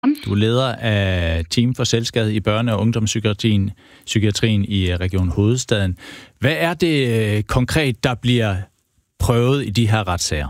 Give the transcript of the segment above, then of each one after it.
Du er leder af Team for Selvskade i børne- og ungdomspsykiatrien i Region Hovedstaden. Hvad er det konkret, der bliver prøvet i de her retssager?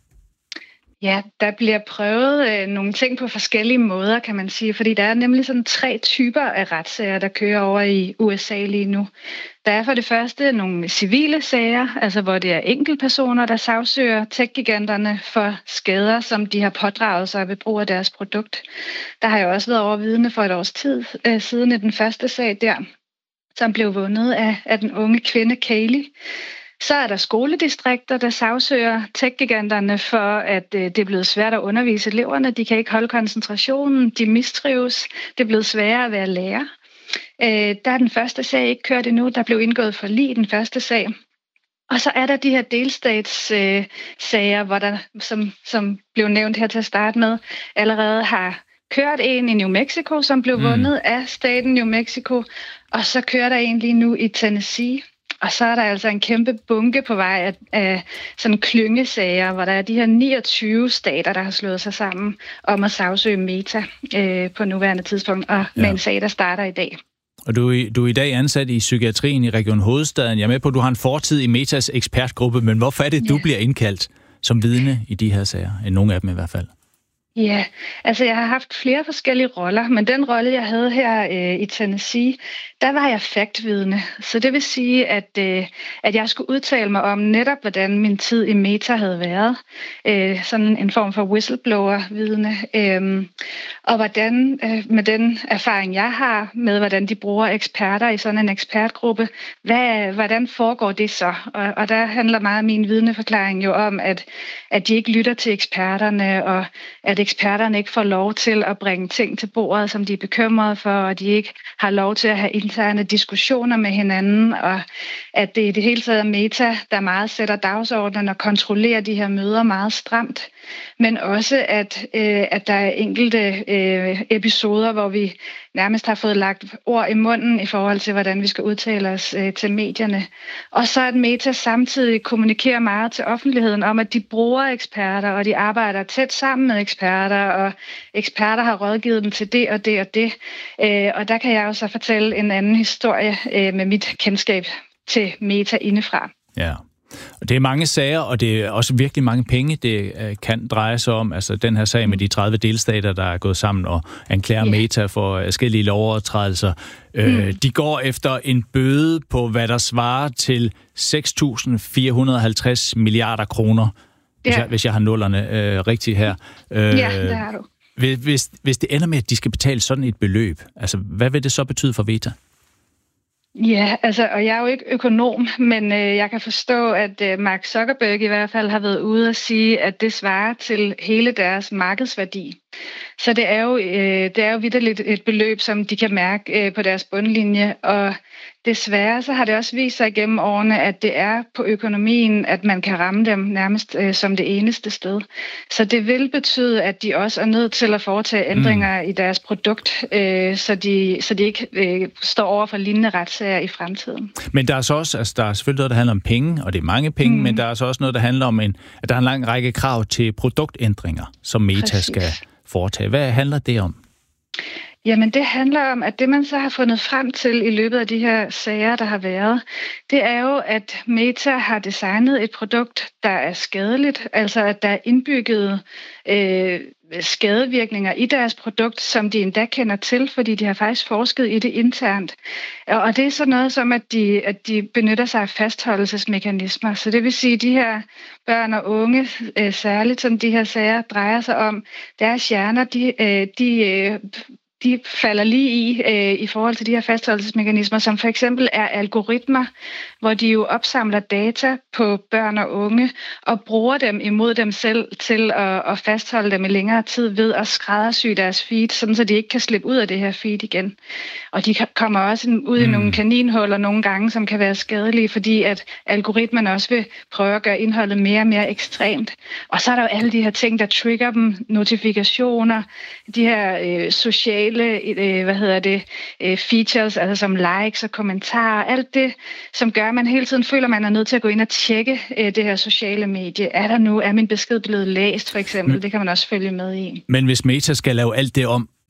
Ja, der bliver prøvet nogle ting på forskellige måder, kan man sige, fordi der er nemlig sådan 3 typer af retssager, der kører over i USA lige nu. Der er for det første nogle civile sager, altså hvor det er enkeltpersoner, der sagsøger tech-giganterne for skader, som de har pådraget sig ved brug af deres produkt. Der har jeg også været overvidne for et års tid siden i den første sag der, som blev vundet af den unge kvinde Kaylee. Så er der skoledistrikter, der sagsøger tech-giganterne for, at det er blevet svært at undervise eleverne. De kan ikke holde koncentrationen, de mistrives, det er blevet sværere at være lærer. Der er den første sag ikke kørt endnu, der blev indgået forlig i den første sag. Og så er der de her delstatssager, hvor der, som blev nævnt her til at starte med, allerede har kørt en i New Mexico, som blev vundet af staten New Mexico, og så kører der en lige nu i Tennessee. Og så er der altså en kæmpe bunke på vej af sådan klyngesager, hvor der er de her 29 stater, der har slået sig sammen om at sagsøge Meta på nuværende tidspunkt, og med en sag, der starter i dag. Og du er i dag ansat i psykiatrien i Region Hovedstaden. Jeg er med på, at du har en fortid i Metas ekspertgruppe, men hvorfor er det, du bliver indkaldt som vidne i de her sager? Nogle af dem i hvert fald. Ja, altså jeg har haft flere forskellige roller, men den rolle, jeg havde her i Tennessee, der var jeg faktvidne. Så det vil sige, at jeg skulle udtale mig om netop, hvordan min tid i Meta havde været. Sådan en form for whistleblower-vidne. Og hvordan, med den erfaring, jeg har med, hvordan de bruger eksperter i sådan en ekspertgruppe, hvordan foregår det så? Og der handler meget af min vidneforklaring jo om, at de ikke lytter til eksperterne, og at eksperterne ikke får lov til at bringe ting til bordet, som de er bekymrede for, og de ikke har lov til at have interne diskussioner med hinanden, og at det i det hele taget er Meta, der meget sætter dagsordenen og kontrollerer de her møder meget stramt. Men også, at der er enkelte episoder, hvor vi nærmest har fået lagt ord i munden i forhold til, hvordan vi skal udtale os til medierne. Og så at Meta samtidig kommunikerer meget til offentligheden om, at de bruger eksperter, og de arbejder tæt sammen med eksperter, og eksperter har rådgivet dem til det og det og det. Og der kan jeg jo så fortælle en anden historie med mit kendskab til Meta indefra. Ja. Og det er mange sager, og det er også virkelig mange penge, det kan dreje sig om. Altså den her sag med de 30 delstater, der er gået sammen og anklager Meta for forskellige lovovertrædelser. De går efter en bøde på, hvad der svarer til 6.450 milliarder kroner, hvis jeg har nullerne rigtigt her. Ja, det har du. Hvis det ender med, at de skal betale sådan et beløb, altså hvad vil det så betyde for Meta? Ja, altså, og jeg er jo ikke økonom, men jeg kan forstå, at Mark Zuckerberg i hvert fald har været ude at sige, at det svarer til hele deres markedsværdi. Så det er jo vitterligt et beløb, som de kan mærke på deres bundlinje, og desværre så har det også vist sig igennem årene, at det er på økonomien, at man kan ramme dem nærmest som det eneste sted. Så det vil betyde, at de også er nødt til at foretage ændringer i deres produkt, så de ikke står over for lignende retssager i fremtiden. Men der er så også, altså der er selvfølgelig noget, der handler om penge, og det er mange penge, men der er så også noget, der handler om, at der er en lang række krav til produktændringer, som Meta skal foretage. Hvad handler det om? Jamen det handler om, at det man så har fundet frem til i løbet af de her sager, der har været, det er jo, at Meta har designet et produkt, der er skadeligt, altså at der er indbygget skadevirkninger i deres produkt, som de endda kender til, fordi de har faktisk forsket i det internt. Og det er sådan noget som, at de benytter sig af fastholdelsesmekanismer. Så det vil sige, at de her børn og unge, særligt som de her sager drejer sig om, deres hjerner, de falder lige i forhold til de her fastholdelsesmekanismer, som for eksempel er algoritmer, hvor de jo opsamler data på børn og unge og bruger dem imod dem selv til at fastholde dem i længere tid ved at skræddersy deres feed, sådan så de ikke kan slippe ud af det her feed igen. Og de kommer også ud i nogle kaninhuller nogle gange, som kan være skadelige, fordi at algoritmerne også vil prøve at gøre indholdet mere og mere ekstremt. Og så er der jo alle de her ting, der trigger dem, notifikationer, de her sociale features, altså som likes og kommentarer, alt det, som gør, at man hele tiden føler, at man er nødt til at gå ind og tjekke det her sociale medie. Er min besked blevet læst, for eksempel? Det kan man også følge med i. Men hvis Meta skal lave alt det om,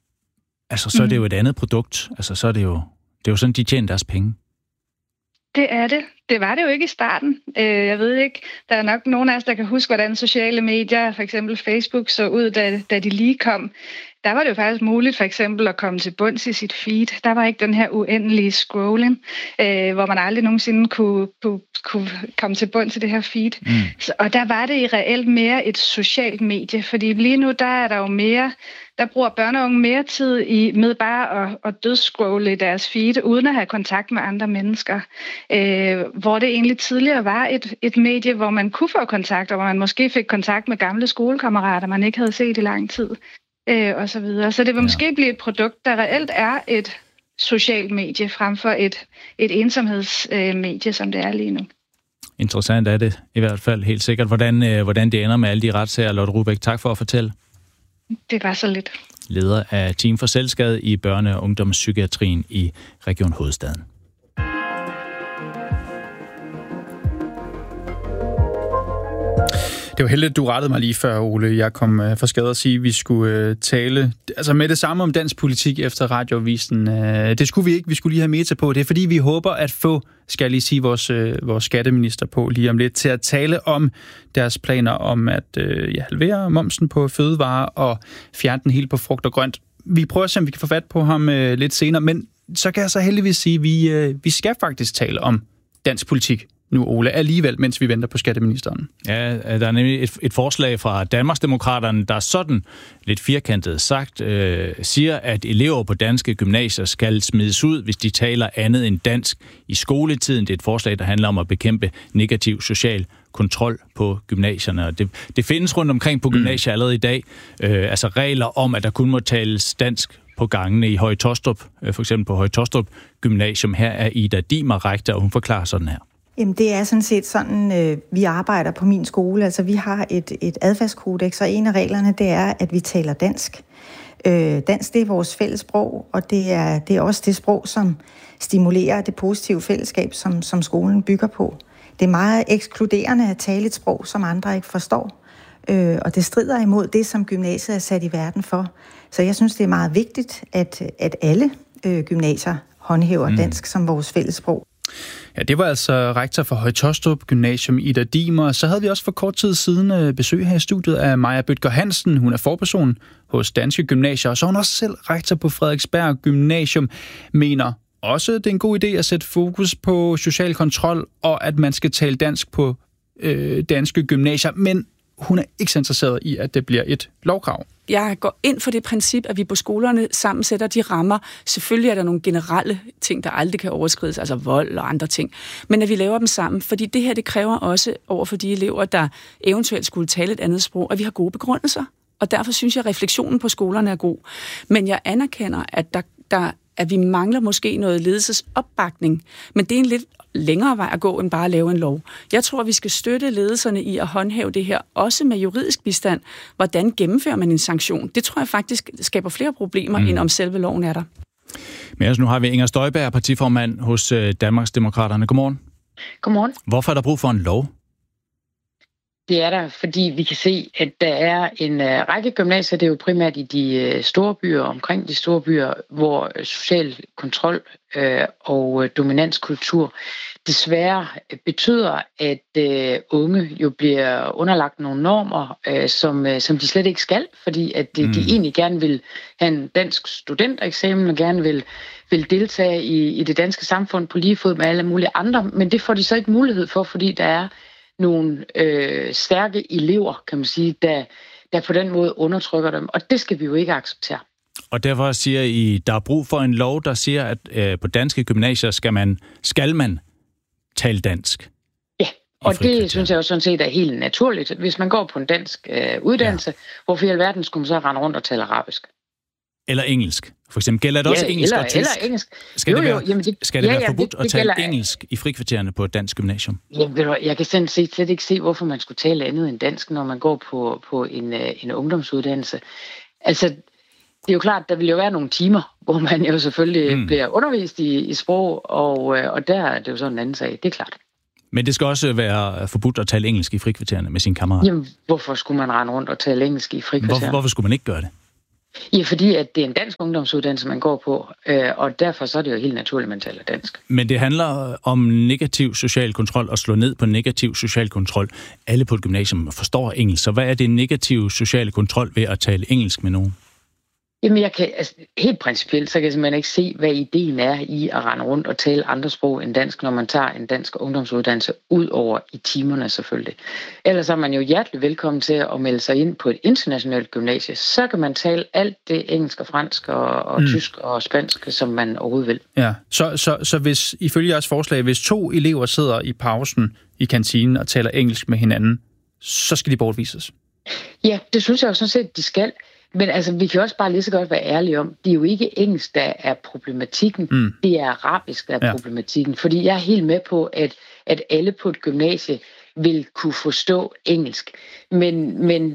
altså så er det jo et andet produkt. Altså så er det er jo sådan, de tjener deres penge. Det er det. Det var det jo ikke i starten. Jeg ved ikke, der er nok nogen af os, der kan huske, hvordan sociale medier, for eksempel Facebook, så ud, da de lige kom. Der var det jo faktisk muligt for eksempel at komme til bunds i sit feed. Der var ikke den her uendelige scrolling, hvor man aldrig nogensinde kunne komme til bunds i det her feed. Og der var det i reelt mere et socialt medie, fordi lige nu der er der jo mere, der bruger børn og unge mere tid med bare at dødscrolle deres feed, uden at have kontakt med andre mennesker. Hvor det egentlig tidligere var et medie, hvor man kunne få kontakt, og hvor man måske fik kontakt med gamle skolekammerater, man ikke havde set i lang tid. Og så videre. Så det vil måske blive et produkt, der reelt er et socialt medie, frem for et ensomhedsmedie, som det er lige nu. Interessant er det i hvert fald helt sikkert. Hvordan det ender med alle de retssager. Lotte Rubæk, tak for at fortælle. Det var så lidt. Leder af Team for Selvskade i børne- og ungdomspsykiatrien i Region Hovedstaden. Det var heldigt, du rettede mig lige før, Ole. Jeg kom for skade at sige, at vi skulle tale med det samme om dansk politik efter Radioavisen. Det skulle vi ikke. Vi skulle lige have Meta på. Det er fordi, vi håber at få, skal jeg lige sige, vores skatteminister på lige om lidt, til at tale om deres planer om at halvere momsen på fødevarer og fjerne den helt på frugt og grønt. Vi prøver at se, om vi kan få fat på ham lidt senere, men så kan jeg så heldigvis sige, at vi skal faktisk tale om dansk politik nu, Ole, alligevel, mens vi venter på skatteministeren. Ja, der er nemlig et forslag fra Danmarksdemokraterne, der sådan lidt firkantet sagt siger, at elever på danske gymnasier skal smides ud, hvis de taler andet end dansk i skoletiden. Det er et forslag, der handler om at bekæmpe negativ social kontrol på gymnasierne. Og det findes rundt omkring på gymnasier allerede i dag. Altså regler om, at der kun må tales dansk på gangene i Høje Taastrup, for eksempel på Høje Taastrup Gymnasium. Her er Ida Dimer rektor, og hun forklarer sådan her. Jamen, det er sådan set sådan, vi arbejder på min skole. Altså, vi har et adfærdskodex, og en af reglerne, det er, at vi taler dansk. Dansk, det er vores fælles sprog, og det er også det sprog, som stimulerer det positive fællesskab, som skolen bygger på. Det er meget ekskluderende at tale et sprog, som andre ikke forstår, og det strider imod det, som gymnasiet er sat i verden for. Så jeg synes, det er meget vigtigt, at alle gymnasier håndhæver dansk som vores fælles sprog. Ja, det var altså rektor for Høje Taastrup Gymnasium, Ida Dimer. Så havde vi også for kort tid siden besøg her i studiet af Maja Bødker Hansen. Hun er forperson hos Danske Gymnasier, og så er hun også selv rektor på Frederiksberg Gymnasium. Mener også, det er en god idé at sætte fokus på social kontrol, og at man skal tale dansk på danske gymnasier. Men hun er ikke så interesseret i, at det bliver et lovkrav. Jeg går ind for det princip, at vi på skolerne sammen sætter de rammer. Selvfølgelig er der nogle generelle ting, der aldrig kan overskrides, altså vold og andre ting. Men at vi laver dem sammen, fordi det her, det kræver også over for de elever, der eventuelt skulle tale et andet sprog, at vi har gode begrundelser. Og derfor synes jeg, at refleksionen på skolerne er god. Men jeg anerkender, at vi mangler måske noget ledelsesopbakning. Men det er en lidt længere vej at gå, end bare at lave en lov. Jeg tror, vi skal støtte ledelserne i at håndhæve det her, også med juridisk bistand. Hvordan gennemfører man en sanktion? Det tror jeg faktisk skaber flere problemer, end om selve loven er der. Men altså, nu har vi Inger Støjberg, partiformand hos Danmarksdemokraterne. Godmorgen. Godmorgen. Hvorfor er der brug for en lov? Det er der, fordi vi kan se, at der er en række gymnasier, det er jo primært i de store byer, omkring de store byer, hvor social kontrol og dominanskultur desværre betyder, at unge jo bliver underlagt nogle normer, som de slet ikke skal, fordi at de egentlig gerne vil have en dansk studentereksamen og gerne vil deltage i det danske samfund på lige fod med alle mulige andre, men det får de så ikke mulighed for, fordi der er nogle stærke elever, kan man sige, der på den måde undertrykker dem, og det skal vi jo ikke acceptere. Og derfor siger I, der er brug for en lov, der siger, at på danske gymnasier skal man tale dansk. Ja, og det synes jeg jo sådan set er helt naturligt. Hvis man går på en dansk uddannelse, hvorfor i alverden skulle man så rende rundt og tale arabisk? Eller engelsk. For eksempel gælder det også engelsk og tysk? Eller engelsk. Skal det være forbudt at tale engelsk i frikvartererne på et dansk gymnasium? Jamen, jeg kan slet ikke se, hvorfor man skulle tale andet end dansk, når man går på en ungdomsuddannelse. Altså, det er jo klart, der vil jo være nogle timer, hvor man jo selvfølgelig bliver undervist i sprog, og der er det jo sådan en anden sag. Det er klart. Men det skal også være forbudt at tale engelsk i frikvartererne med sine kammerater? Jamen, hvorfor skulle man rende rundt og tale engelsk i frikvartererne? Hvorfor skulle man ikke gøre det? Ja, fordi at det er en dansk ungdomsuddannelse, man går på, og derfor så er det jo helt naturligt, at man taler dansk. Men det handler om negativ social kontrol og slå ned på negativ social kontrol. Alle på et gymnasium forstår engelsk, så hvad er det negative sociale kontrol ved at tale engelsk med nogen? Jamen, helt principielt, så kan jeg simpelthen ikke se, hvad ideen er i at rende rundt og tale andre sprog end dansk, når man tager en dansk ungdomsuddannelse, ud over i timerne selvfølgelig. Ellers er man jo hjertelig velkommen til at melde sig ind på et internationalt gymnasie. Så kan man tale alt det engelsk og fransk og tysk og spansk, som man overhovedet vil. Ja, så hvis, ifølge jeres forslag, hvis 2 elever sidder i pausen i kantinen og taler engelsk med hinanden, så skal de bortvises? Ja, det synes jeg jo sådan set, de skal. Men altså, vi kan også bare lige så godt være ærlige om, det er jo ikke engelsk, der er problematikken. Det er arabisk, der er problematikken. Fordi jeg er helt med på, at alle på et gymnasie vil kunne forstå engelsk. Men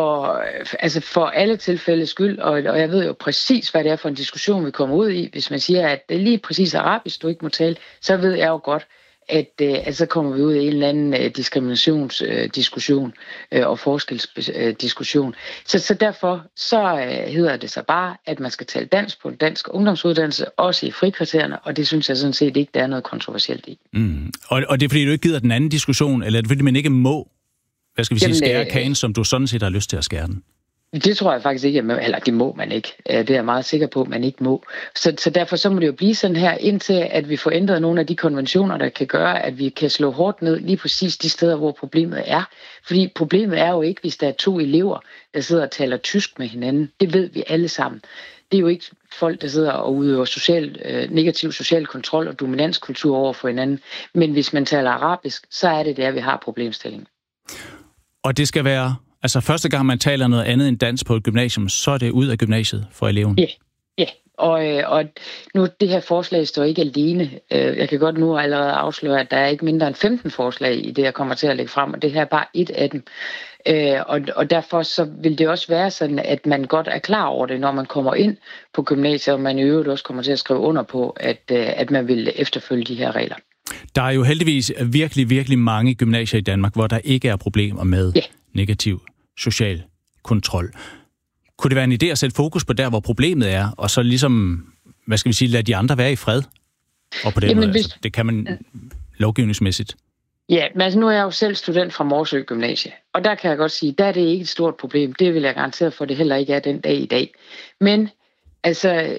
for alle tilfældes skyld, og jeg ved jo præcis, hvad det er for en diskussion, vi kommer ud i, hvis man siger, at det er lige præcis arabisk, du ikke må tale, så ved jeg jo godt, at så kommer vi ud i en eller anden diskriminationsdiskussion og forskelsdiskussion. Så derfor hedder det så bare, at man skal tale dansk på en dansk ungdomsuddannelse, også i frikvartererne, og det synes jeg sådan set ikke, der er noget kontroversielt i. Og det er fordi, du ikke gider den anden diskussion, eller er det fordi, man ikke må, skære kagen, som du sådan set har lyst til at skære den? Det tror jeg faktisk ikke, eller det må man ikke. Det er jeg meget sikker på, at man ikke må. Så derfor så må det jo blive sådan her, indtil at vi får ændret nogle af de konventioner, der kan gøre, at vi kan slå hårdt ned lige præcis de steder, hvor problemet er. Fordi problemet er jo ikke, hvis der er 2 elever, der sidder og taler tysk med hinanden. Det ved vi alle sammen. Det er jo ikke folk, der sidder og udøver negativ social kontrol og dominanskultur over for hinanden. Men hvis man taler arabisk, så er det der, vi har problemstillingen. Og det skal være... Altså første gang, man taler noget andet end dansk på et gymnasium, så er det ud af gymnasiet for eleven? Ja. Og nu, det her forslag står ikke alene. Jeg kan godt nu allerede afsløre, at der er ikke mindre end 15 forslag i det, jeg kommer til at lægge frem, og det her er bare et af dem. Og derfor så vil det også være sådan, at man godt er klar over det, når man kommer ind på gymnasiet, og man i øvrigt også kommer til at skrive under på, at man vil efterfølge de her regler. Der er jo heldigvis virkelig, virkelig mange gymnasier i Danmark, hvor der ikke er problemer med negativ social kontrol. Kunne det være en idé at sætte fokus på der, hvor problemet er, og så ligesom, lade de andre være i fred? Og på den måde, det kan man lovgivningsmæssigt. Ja, men altså nu er jeg jo selv student fra Morsø Gymnasie, og der kan jeg godt sige, der er det ikke et stort problem. Det vil jeg garantere for, det heller ikke er den dag i dag. Men altså,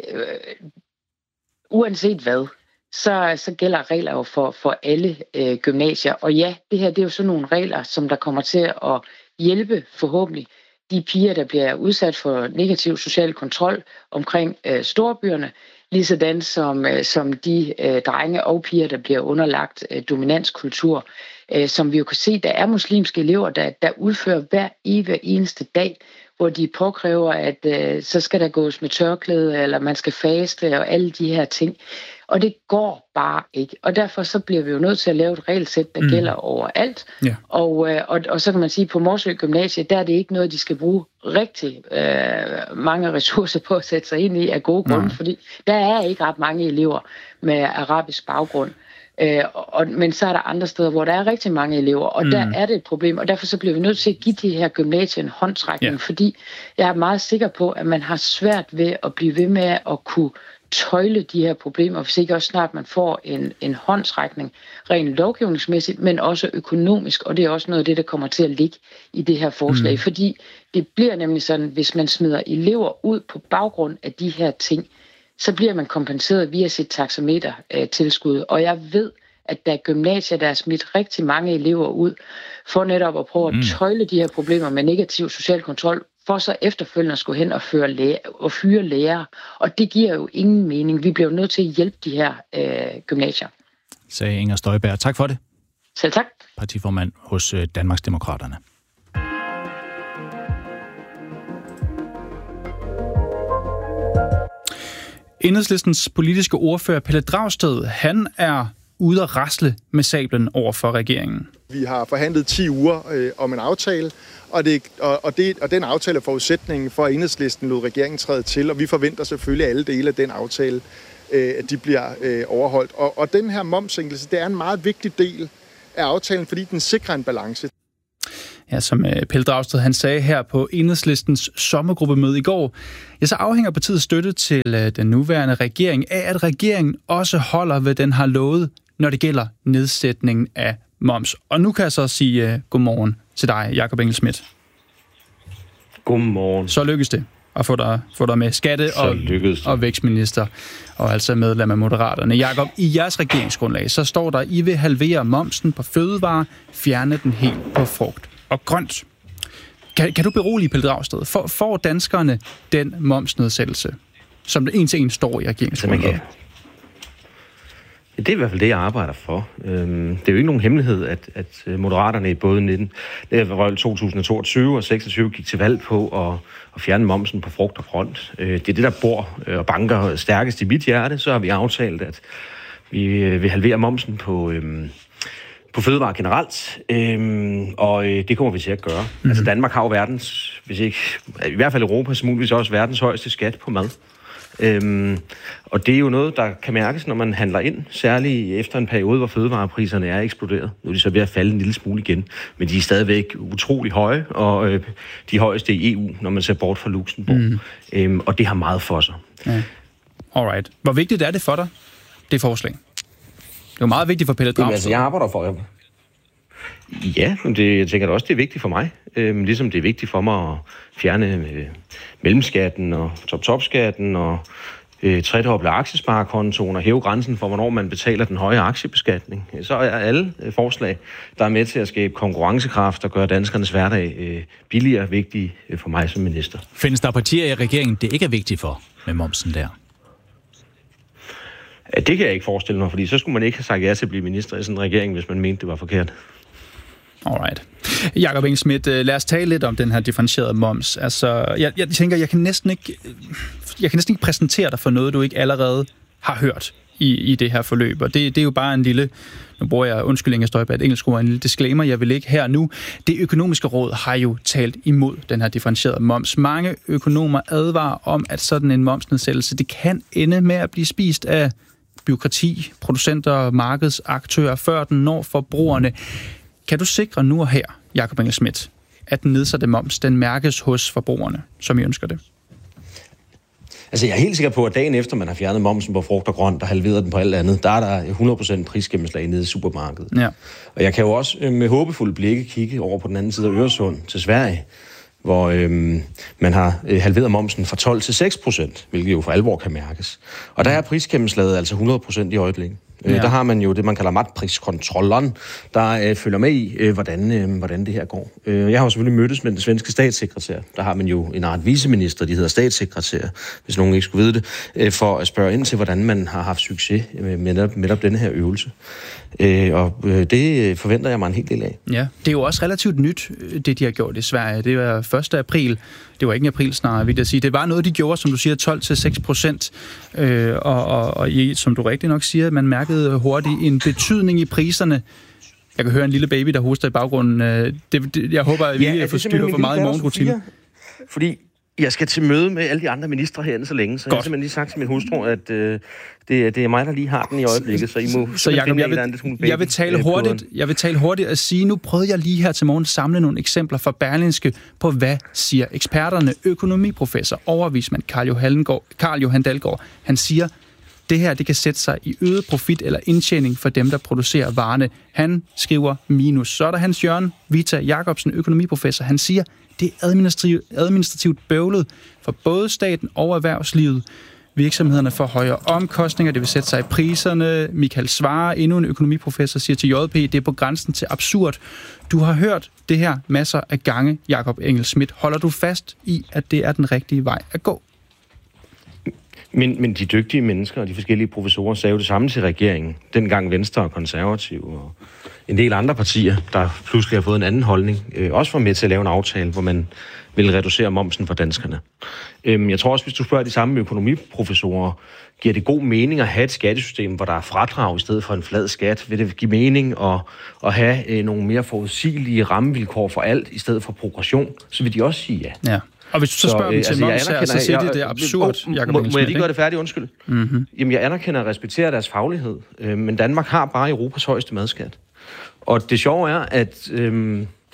uanset hvad, så gælder regler jo for alle gymnasier. Og ja, det her det er jo sådan nogle regler, som der kommer til at hjælpe forhåbentlig de piger, der bliver udsat for negativ social kontrol omkring storbyerne, ligesådan som de drenge og piger, der bliver underlagt dominanskultur, som vi jo kan se, der er muslimske elever, der udfører hver eneste dag, hvor de påkræver, at så skal der gås med tørklæde, eller man skal faste og alle de her ting. Og det går bare ikke. Og derfor så bliver vi jo nødt til at lave et regelsæt, der gælder overalt. Ja. Og så kan man sige, at på Morsø Gymnasie, der er det ikke noget, de skal bruge rigtig mange ressourcer på at sætte sig ind i af gode grunde, fordi der er ikke ret mange elever med arabisk baggrund. Men så er der andre steder, hvor der er rigtig mange elever, og der er det et problem, og derfor så bliver vi nødt til at give de her gymnasier en håndsrækning, fordi jeg er meget sikker på, at man har svært ved at blive ved med at kunne tøjle de her problemer, hvis ikke også snart man får en håndsrækning rent lovgivningsmæssigt, men også økonomisk, og det er også noget af det, der kommer til at ligge i det her forslag, fordi det bliver nemlig sådan, hvis man smider elever ud på baggrund af de her ting, så bliver man kompenseret via sit taxametertilskud, og jeg ved, at der er gymnasier, der har smidt rigtig mange elever ud, for netop at prøve at tøjle de her problemer med negativ social kontrol, for så efterfølgende at skulle hen og fyre lærere. Og det giver jo ingen mening. Vi bliver jo nødt til at hjælpe de her gymnasier. Sagde Inger Støjberg. Tak for det. Selv tak. Partiformand hos Danmarksdemokraterne. Enhedslistens politiske ordfører Pelle Dragsted, han er ude at rasle med sablen over for regeringen. Vi har forhandlet 10 uger om en aftale, og den aftale er forudsætningen for, at Enhedslisten lod regeringen træde til, og vi forventer selvfølgelig, at alle dele af den aftale, at de bliver overholdt. Og den her momsænkelse, det er en meget vigtig del af aftalen, fordi den sikrer en balance. Ja, som Pelle Dragsted han sagde her på Enhedslistens sommergruppemøde i går, ja, så afhænger partiets støtte til den nuværende regering af, at regeringen også holder, hvad den har lovet, når det gælder nedsætningen af moms. Og nu kan jeg så sige godmorgen til dig, Jakob Engel-Schmidt. Godmorgen. Så lykkes det at få dig med skatte- og vækstminister, og altså medlem af Moderaterne. Jakob, i jeres regeringsgrundlag, så står der, I vil halvere momsen på fødevarer, fjerne den helt på frugt og grønt. Kan du berolige, Pelle Dragsted? Får danskerne den momsnedsættelse, som det en til en står i regeringsgrundlaget? Det er i hvert fald det, jeg arbejder for. Det er jo ikke nogen hemmelighed, at Moderaterne i både 2022 og 2026 gik til valg på at fjerne momsen på frugt og grønt. Det er det, der bor og banker stærkest i mit hjerte. Så har vi aftalt, at vi vil halvere momsen på fødevarer generelt, og det kommer vi til at gøre. Mm-hmm. Altså Danmark har jo verdens, hvis ikke, i hvert fald Europas, muligvis også verdens højeste skat på mad. Og det er jo noget, der kan mærkes, når man handler ind, særligt efter en periode, hvor fødevarepriserne er eksploderet. Nu er de så ved at falde en lille smule igen, men de er stadigvæk utrolig høje, og de højeste i EU, når man ser bort fra Luxembourg. Og det har meget for sig. Ja. Alright. Hvor vigtigt er det for dig, det forslag? Det er jo meget vigtigt for Pelle Dragsted. Altså, jeg arbejder for det. Ja, jeg tænker da også, det er vigtigt for mig. Ligesom det er vigtigt for mig at fjerne mellemskatten og top-top-skatten og tredoble aktiesparekontoen og hæve grænsen for, hvornår man betaler den høje aktiebeskatning. Så er alle forslag, der er med til at skabe konkurrencekraft og gøre danskernes hverdag billigere, vigtige for mig som minister. Findes der partier i regeringen, det ikke er vigtigt for med momsen der? Ja, det kan jeg ikke forestille mig, fordi så skulle man ikke have sagt ja til at blive minister i sådan en regering, hvis man mente, det var forkert. Alright. Jakob Engel-Schmidt, lad os tale lidt om den her differentierede moms. Altså, jeg tænker, jeg kan næsten ikke præsentere dig for noget, du ikke allerede har hørt i det her forløb. Og det er jo bare en lille, nu bruger jeg undskyldning, jeg står på et engelsk ord, en lille disclaimer, jeg vil ikke her nu. Det økonomiske råd har jo talt imod den her differentierede moms. Mange økonomer advarer om, at sådan en momsnedsættelse, det kan ende med at blive spist af bureaukrati, producenter og markedsaktører, før den når forbrugerne. Kan du sikre nu og her, Jakob Engel-Schmidt, at den nedsatte moms, den mærkes hos forbrugerne, som I ønsker det? Altså, jeg er helt sikker på, at dagen efter, man har fjernet momsen på frugt og grønt og halveret den på alt andet, der er der 100% prisgennemslag nede i supermarkedet. Ja. Og jeg kan jo også med håbefulde blikke kigge over på den anden side af Øresund til Sverige, hvor man har halveret momsen fra 12 til 6%, hvilket jo for alvor kan mærkes. Og der er prisgennemslaget altså 100% i øjeblikket. Ja. Der har man jo det, man kalder matpriskontrollen, der følger med i, hvordan det her går. Jeg har jo selvfølgelig mødtes med den svenske statssekretær. Der har man jo en art viceminister, de hedder statssekretær, hvis nogen ikke skulle vide det, for at spørge ind til, hvordan man har haft succes med netop denne her øvelse. Og det forventer jeg mig en hel del af. Ja, det er jo også relativt nyt, det de har gjort i Sverige. Det var 1. april. Det var ikke en april snarere, vil jeg sige. Det var noget, de gjorde, som du siger, 12-6%. Og som du rigtig nok siger, man mærkede hurtigt en betydning i priserne. Jeg kan høre en lille baby, der hoster i baggrunden. Jeg håber, at vi ikke får styr for meget i morgenrutinen. Fordi jeg skal til møde med alle de andre ministre herinde så længe, så jeg har simpelthen lige sagt til min hustru, at det er mig, der lige har den i øjeblikket, så I må... Så Jacob, jeg vil tale hurtigt og sige, nu prøvede jeg lige her til morgen at samle nogle eksempler fra Berlingske på, hvad siger eksperterne. Økonomiprofessor, overvismand Carl Johan Dalgaard, han siger, det her, det kan sætte sig i øget profit eller indtjening for dem, der producerer varerne. Han skriver minus. Så er der Hans Jørgen Vita Jacobsen, økonomiprofessor. Han siger, det er administrativt bøvlet for både staten og erhvervslivet. Virksomhederne får højere omkostninger, det vil sætte sig i priserne. Michael Svare, endnu en økonomiprofessor, siger til JP, det er på grænsen til absurd. Du har hørt det her masser af gange, Jakob Engel-Schmidt. Holder du fast i, at det er den rigtige vej at gå? Men de dygtige mennesker og de forskellige professorer sagde jo det samme til regeringen. Dengang Venstre og Konservative og en del andre partier, der pludselig har fået en anden holdning, også var med til at lave en aftale, hvor man ville reducere momsen for danskerne. Jeg tror også, hvis du spørger de samme økonomiprofessorer, giver det god mening at have et skattesystem, hvor der er fradrag i stedet for en flad skat? Vil det give mening at have nogle mere forudsigelige rammevilkår for alt, i stedet for progression? Så vil de også sige ja. Ja. Og hvis du så spørger dem til moms her, så siger de, det er absurd. Må jeg lige gøre det færdigt? Undskyld. Mm-hmm. Jamen, jeg anerkender og respekterer deres faglighed, men Danmark har bare Europas højeste madskat. Og det sjove er, at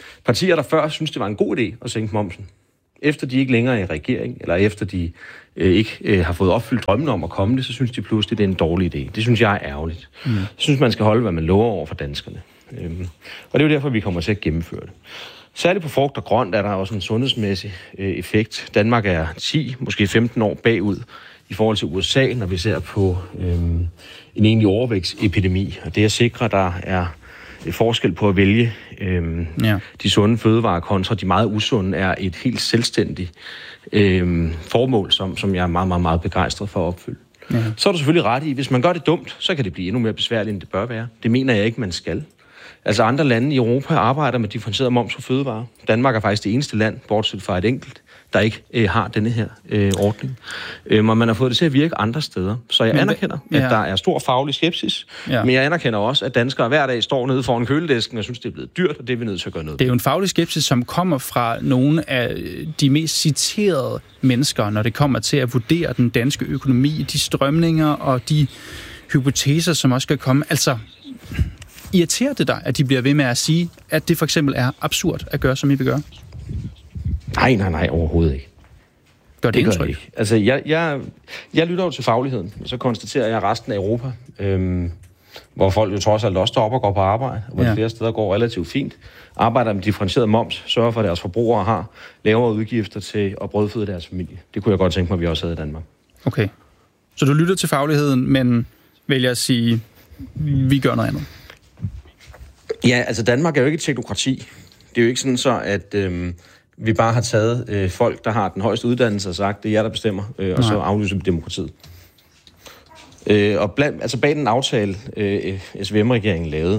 partier, der før synes, det var en god idé at sænke momsen, efter de ikke længere er i regering, eller efter de ikke har fået opfyldt drømmen om at komme det, så synes de pludselig, det er en dårlig idé. Det synes jeg er ærgerligt. Jeg synes, man skal holde, hvad man lover over for danskerne. Og det er jo derfor, vi kommer til at gennemføre det. Særligt på frugt og grønt er der også en sundhedsmæssig effekt. Danmark er 10, måske 15 år bagud i forhold til USA, når vi ser på en egentlig overvægtsepidemi. Og det at sikre, der er forskel på at vælge de sunde fødevarer kontra de meget usunde, er et helt selvstændigt formål, som jeg er meget, meget, meget begejstret for at opfylde. Ja. Så er du selvfølgelig ret i, hvis man gør det dumt, så kan det blive endnu mere besværligt, end det bør være. Det mener jeg ikke, man skal. Altså andre lande i Europa arbejder med differentieret moms på fødevarer. Danmark er faktisk det eneste land, bortset fra et enkelt, der ikke har denne her ordning. Og man har fået det til at virke andre steder. Så jeg anerkender, at der er stor faglig skepsis, men jeg anerkender også, at danskere hver dag står nede foran køledisken og synes, det er blevet dyrt, og det er vi nødt til at gøre noget. Det er jo en faglig skepsis, som kommer fra nogle af de mest citerede mennesker, når det kommer til at vurdere den danske økonomi, de strømninger og de hypoteser, som også skal komme. Altså, irriterer det dig, at de bliver ved med at sige, at det for eksempel er absurd at gøre, som I vil gøre? Nej, overhovedet ikke. Gør det indtryk? Ikke. Altså, jeg lytter jo til fagligheden, og så konstaterer jeg resten af Europa, hvor folk jo trods alt også står op og går på arbejde, og hvor de flere steder går relativt fint, arbejder med differentieret moms, sørger for, at deres forbrugere har lavere udgifter til at brødføde deres familie. Det kunne jeg godt tænke mig, at vi også havde i Danmark. Okay. Så du lytter til fagligheden, men vælger at sige, vi gør noget andet? Ja, altså Danmark er jo ikke et teknokrati. Det er jo ikke sådan så, at vi bare har taget folk, der har den højeste uddannelse og sagt, det er jer, der bestemmer, og så aflyser vi demokratiet. Og bag den aftale, SVM-regeringen lavede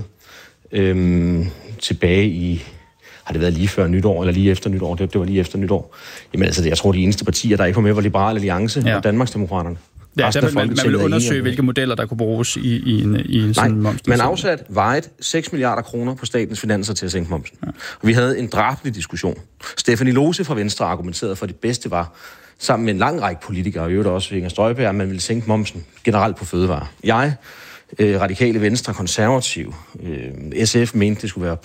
tilbage i, har det været lige før nytår, eller lige efter nytår? Det var lige efter nytår. Jamen altså, jeg tror, de eneste partier, der ikke var med, var Liberal Alliance og Danmarksdemokraterne. Ja, man vil undersøge, hvilke modeller, der kunne bruges i en sådan moms. Man afsat vejet 6 milliarder kroner på statens finanser til at sænke momsen. Ja. Og vi havde en drabelig diskussion. Stefanie Lose fra Venstre argumenterede for, at det bedste var, sammen med en lang række politikere, og i øvrigt også Inger Støjberg, at man ville sænke momsen generelt på fødevarer. Jeg, Radikale Venstre, Konservativ, SF mente, det skulle være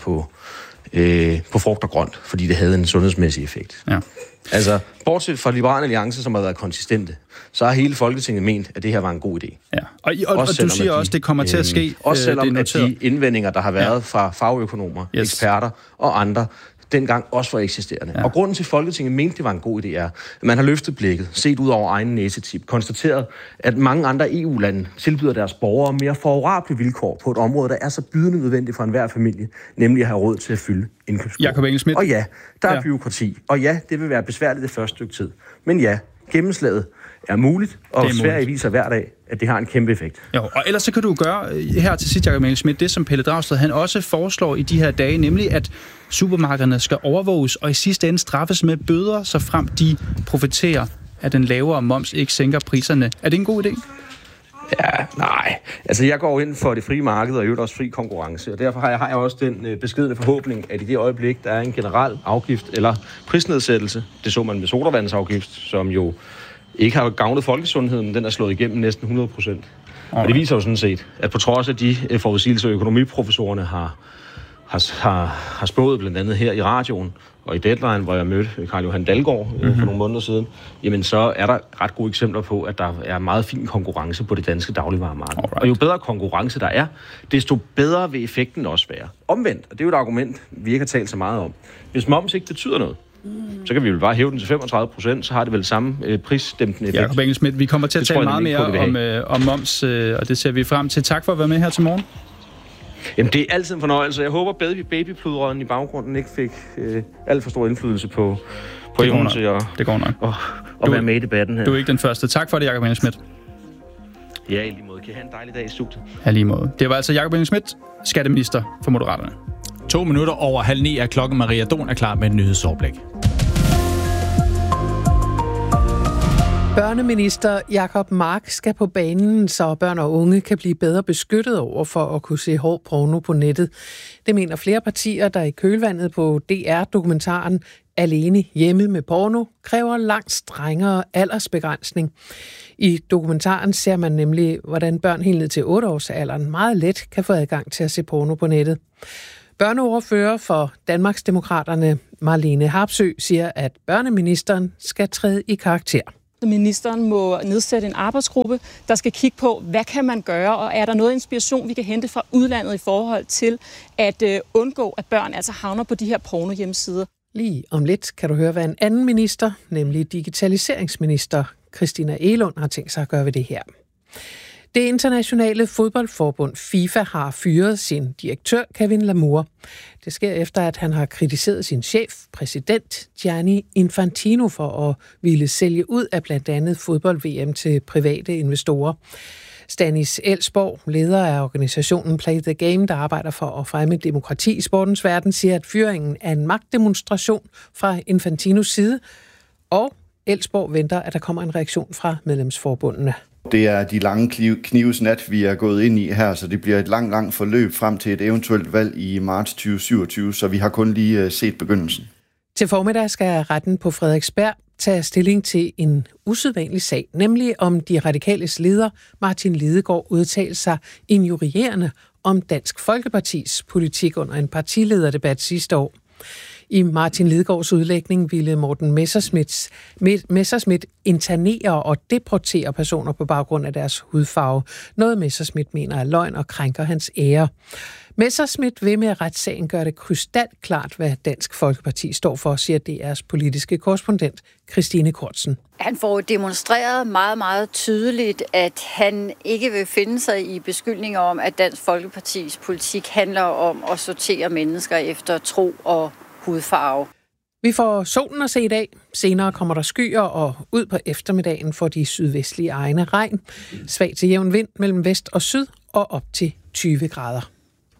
på frugt og grønt, fordi det havde en sundhedsmæssig effekt. Ja. Altså, bortset fra Liberal Alliance, som har været konsistente, så har hele Folketinget ment, at det her var en god idé. Ja. Og du siger også, at det kommer til at ske. Også selvom at de indvendinger, der har været fra fagøkonomer, eksperter og andre, dengang også var eksisterende. Ja. Og grunden til, at Folketinget mente, det var en god idé, er, at man har løftet blikket, set ud over egen næsetip, konstateret, at mange andre EU-lande tilbyder deres borgere mere favorable vilkår på et område, der er så bydende nødvendigt for enhver familie, nemlig at have råd til at fylde indkøbskurven. Og ja, der er bureaukrati. Og ja, det vil være besværligt det første stykke tid. Men ja, gennemslaget er muligt, og Sverige viser hver dag, at det har en kæmpe effekt. Jo, og ellers så kan du gøre her til sidst, Jakob Engel-Schmidt, det som Pelle Dragsted, han også foreslår i de her dage, nemlig at supermarkederne skal overvåges og i sidste ende straffes med bøder, så frem de profiterer, at den lavere moms ikke sænker priserne. Er det en god idé? Ja, nej. Altså, jeg går ind for det frie marked og jo også fri konkurrence, og derfor har jeg også den beskedne forhåbning, at i det øjeblik, der er en generel afgift eller prisnedsættelse, det så man med sodavandsafgift, som jo ikke har gavnet folkesundheden, den er slået igennem næsten 100%. Og det viser jo sådan set, at på trods af de forudsigelser, økonomiprofessorerne har spået, blandt andet her i radioen og i Deadline, hvor jeg mødte Karl Johan Dalgaard for nogle måneder siden, jamen så er der ret gode eksempler på, at der er meget fin konkurrence på det danske dagligvaremarked. Og jo bedre konkurrence der er, desto bedre vil effekten også være. Omvendt, og det er jo et argument, vi ikke har talt så meget om. Hvis moms ikke betyder noget, så kan vi vel bare hæve den til 35%, så har det vel samme prisdæmpende effekt. Jakob Engel-Schmidt, vi kommer til at tale meget mere om moms, og det ser vi frem til. Tak for at være med her til morgen. Jamen, det er altid en fornøjelse. Jeg håber, babypludrøden i baggrunden ikke fik alt for stor indflydelse på evnen til at være med i debatten her. Du er ikke den første. Tak for det, Jakob Engel-Schmidt. Ja, i lige måde. Kan I have en dejlig dag i studiet? Ja, lige måde. Det var altså Jakob Engel-Schmidt, skatteminister for Moderaterne. 2 minutter over 8:30 er klokken. Maria Don er klar med et nyhedsoverblik. Børneminister Jacob Mark skal på banen, så børn og unge kan blive bedre beskyttet over for at kunne se hård porno på nettet. Det mener flere partier, der i kølvandet på DR-dokumentaren Alene hjemme med porno kræver langt strengere aldersbegrænsning. I dokumentaren ser man nemlig, hvordan børn helt ned til 8-årsalderen meget let kan få adgang til at se porno på nettet. Børneordfører for Danmarksdemokraterne Marlene Harpsøe siger, at børneministeren skal træde i karakter. Ministeren må nedsætte en arbejdsgruppe, der skal kigge på, hvad kan man gøre, og er der noget inspiration, vi kan hente fra udlandet i forhold til at undgå, at børn altså havner på de her porno-hjemmesider. Lige om lidt kan du høre, hvad en anden minister, nemlig digitaliseringsminister Christina Egelund, har tænkt sig at gøre ved det her. Det internationale fodboldforbund FIFA har fyret sin direktør Kevin Lamour. Det sker efter, at han har kritiseret sin chef, præsident Gianni Infantino, for at ville sælge ud af blandt andet fodbold-VM til private investorer. Stanis Elsborg, leder af organisationen Play the Game, der arbejder for at fremme demokrati i sportens verden, siger, at fyringen er en magtdemonstration fra Infantinos side, og Elsborg venter, at der kommer en reaktion fra medlemsforbundene. Det er de lange knives nat, vi er gået ind i her, så det bliver et langt forløb frem til et eventuelt valg i marts 2027, så vi har kun lige set begyndelsen. Til formiddag skal retten på Frederiksberg tage stilling til en usædvanlig sag, nemlig om de radikales leder Martin Lidegaard udtalte sig injurierende om Dansk Folkepartis politik under en partilederdebat sidste år. I Martin Lidegaards udlægning ville Morten Messerschmidt internere og deportere personer på baggrund af deres hudfarve. Noget Messerschmidt mener er løgn og krænker hans ære. Messerschmidt vil med retssagen gøre det krystalklart, hvad Dansk Folkeparti står for, siger DR's politiske korrespondent Christine Kortsen. Han får demonstreret meget, meget tydeligt, at han ikke vil finde sig i beskyldninger om, at Dansk Folkepartis politik handler om at sortere mennesker efter tro og hudfarve. Vi får solen at se i dag. Senere kommer der skyer, og ud på eftermiddagen får de sydvestlige egne regn. Svag til jævn vind mellem vest og syd og op til 20 grader.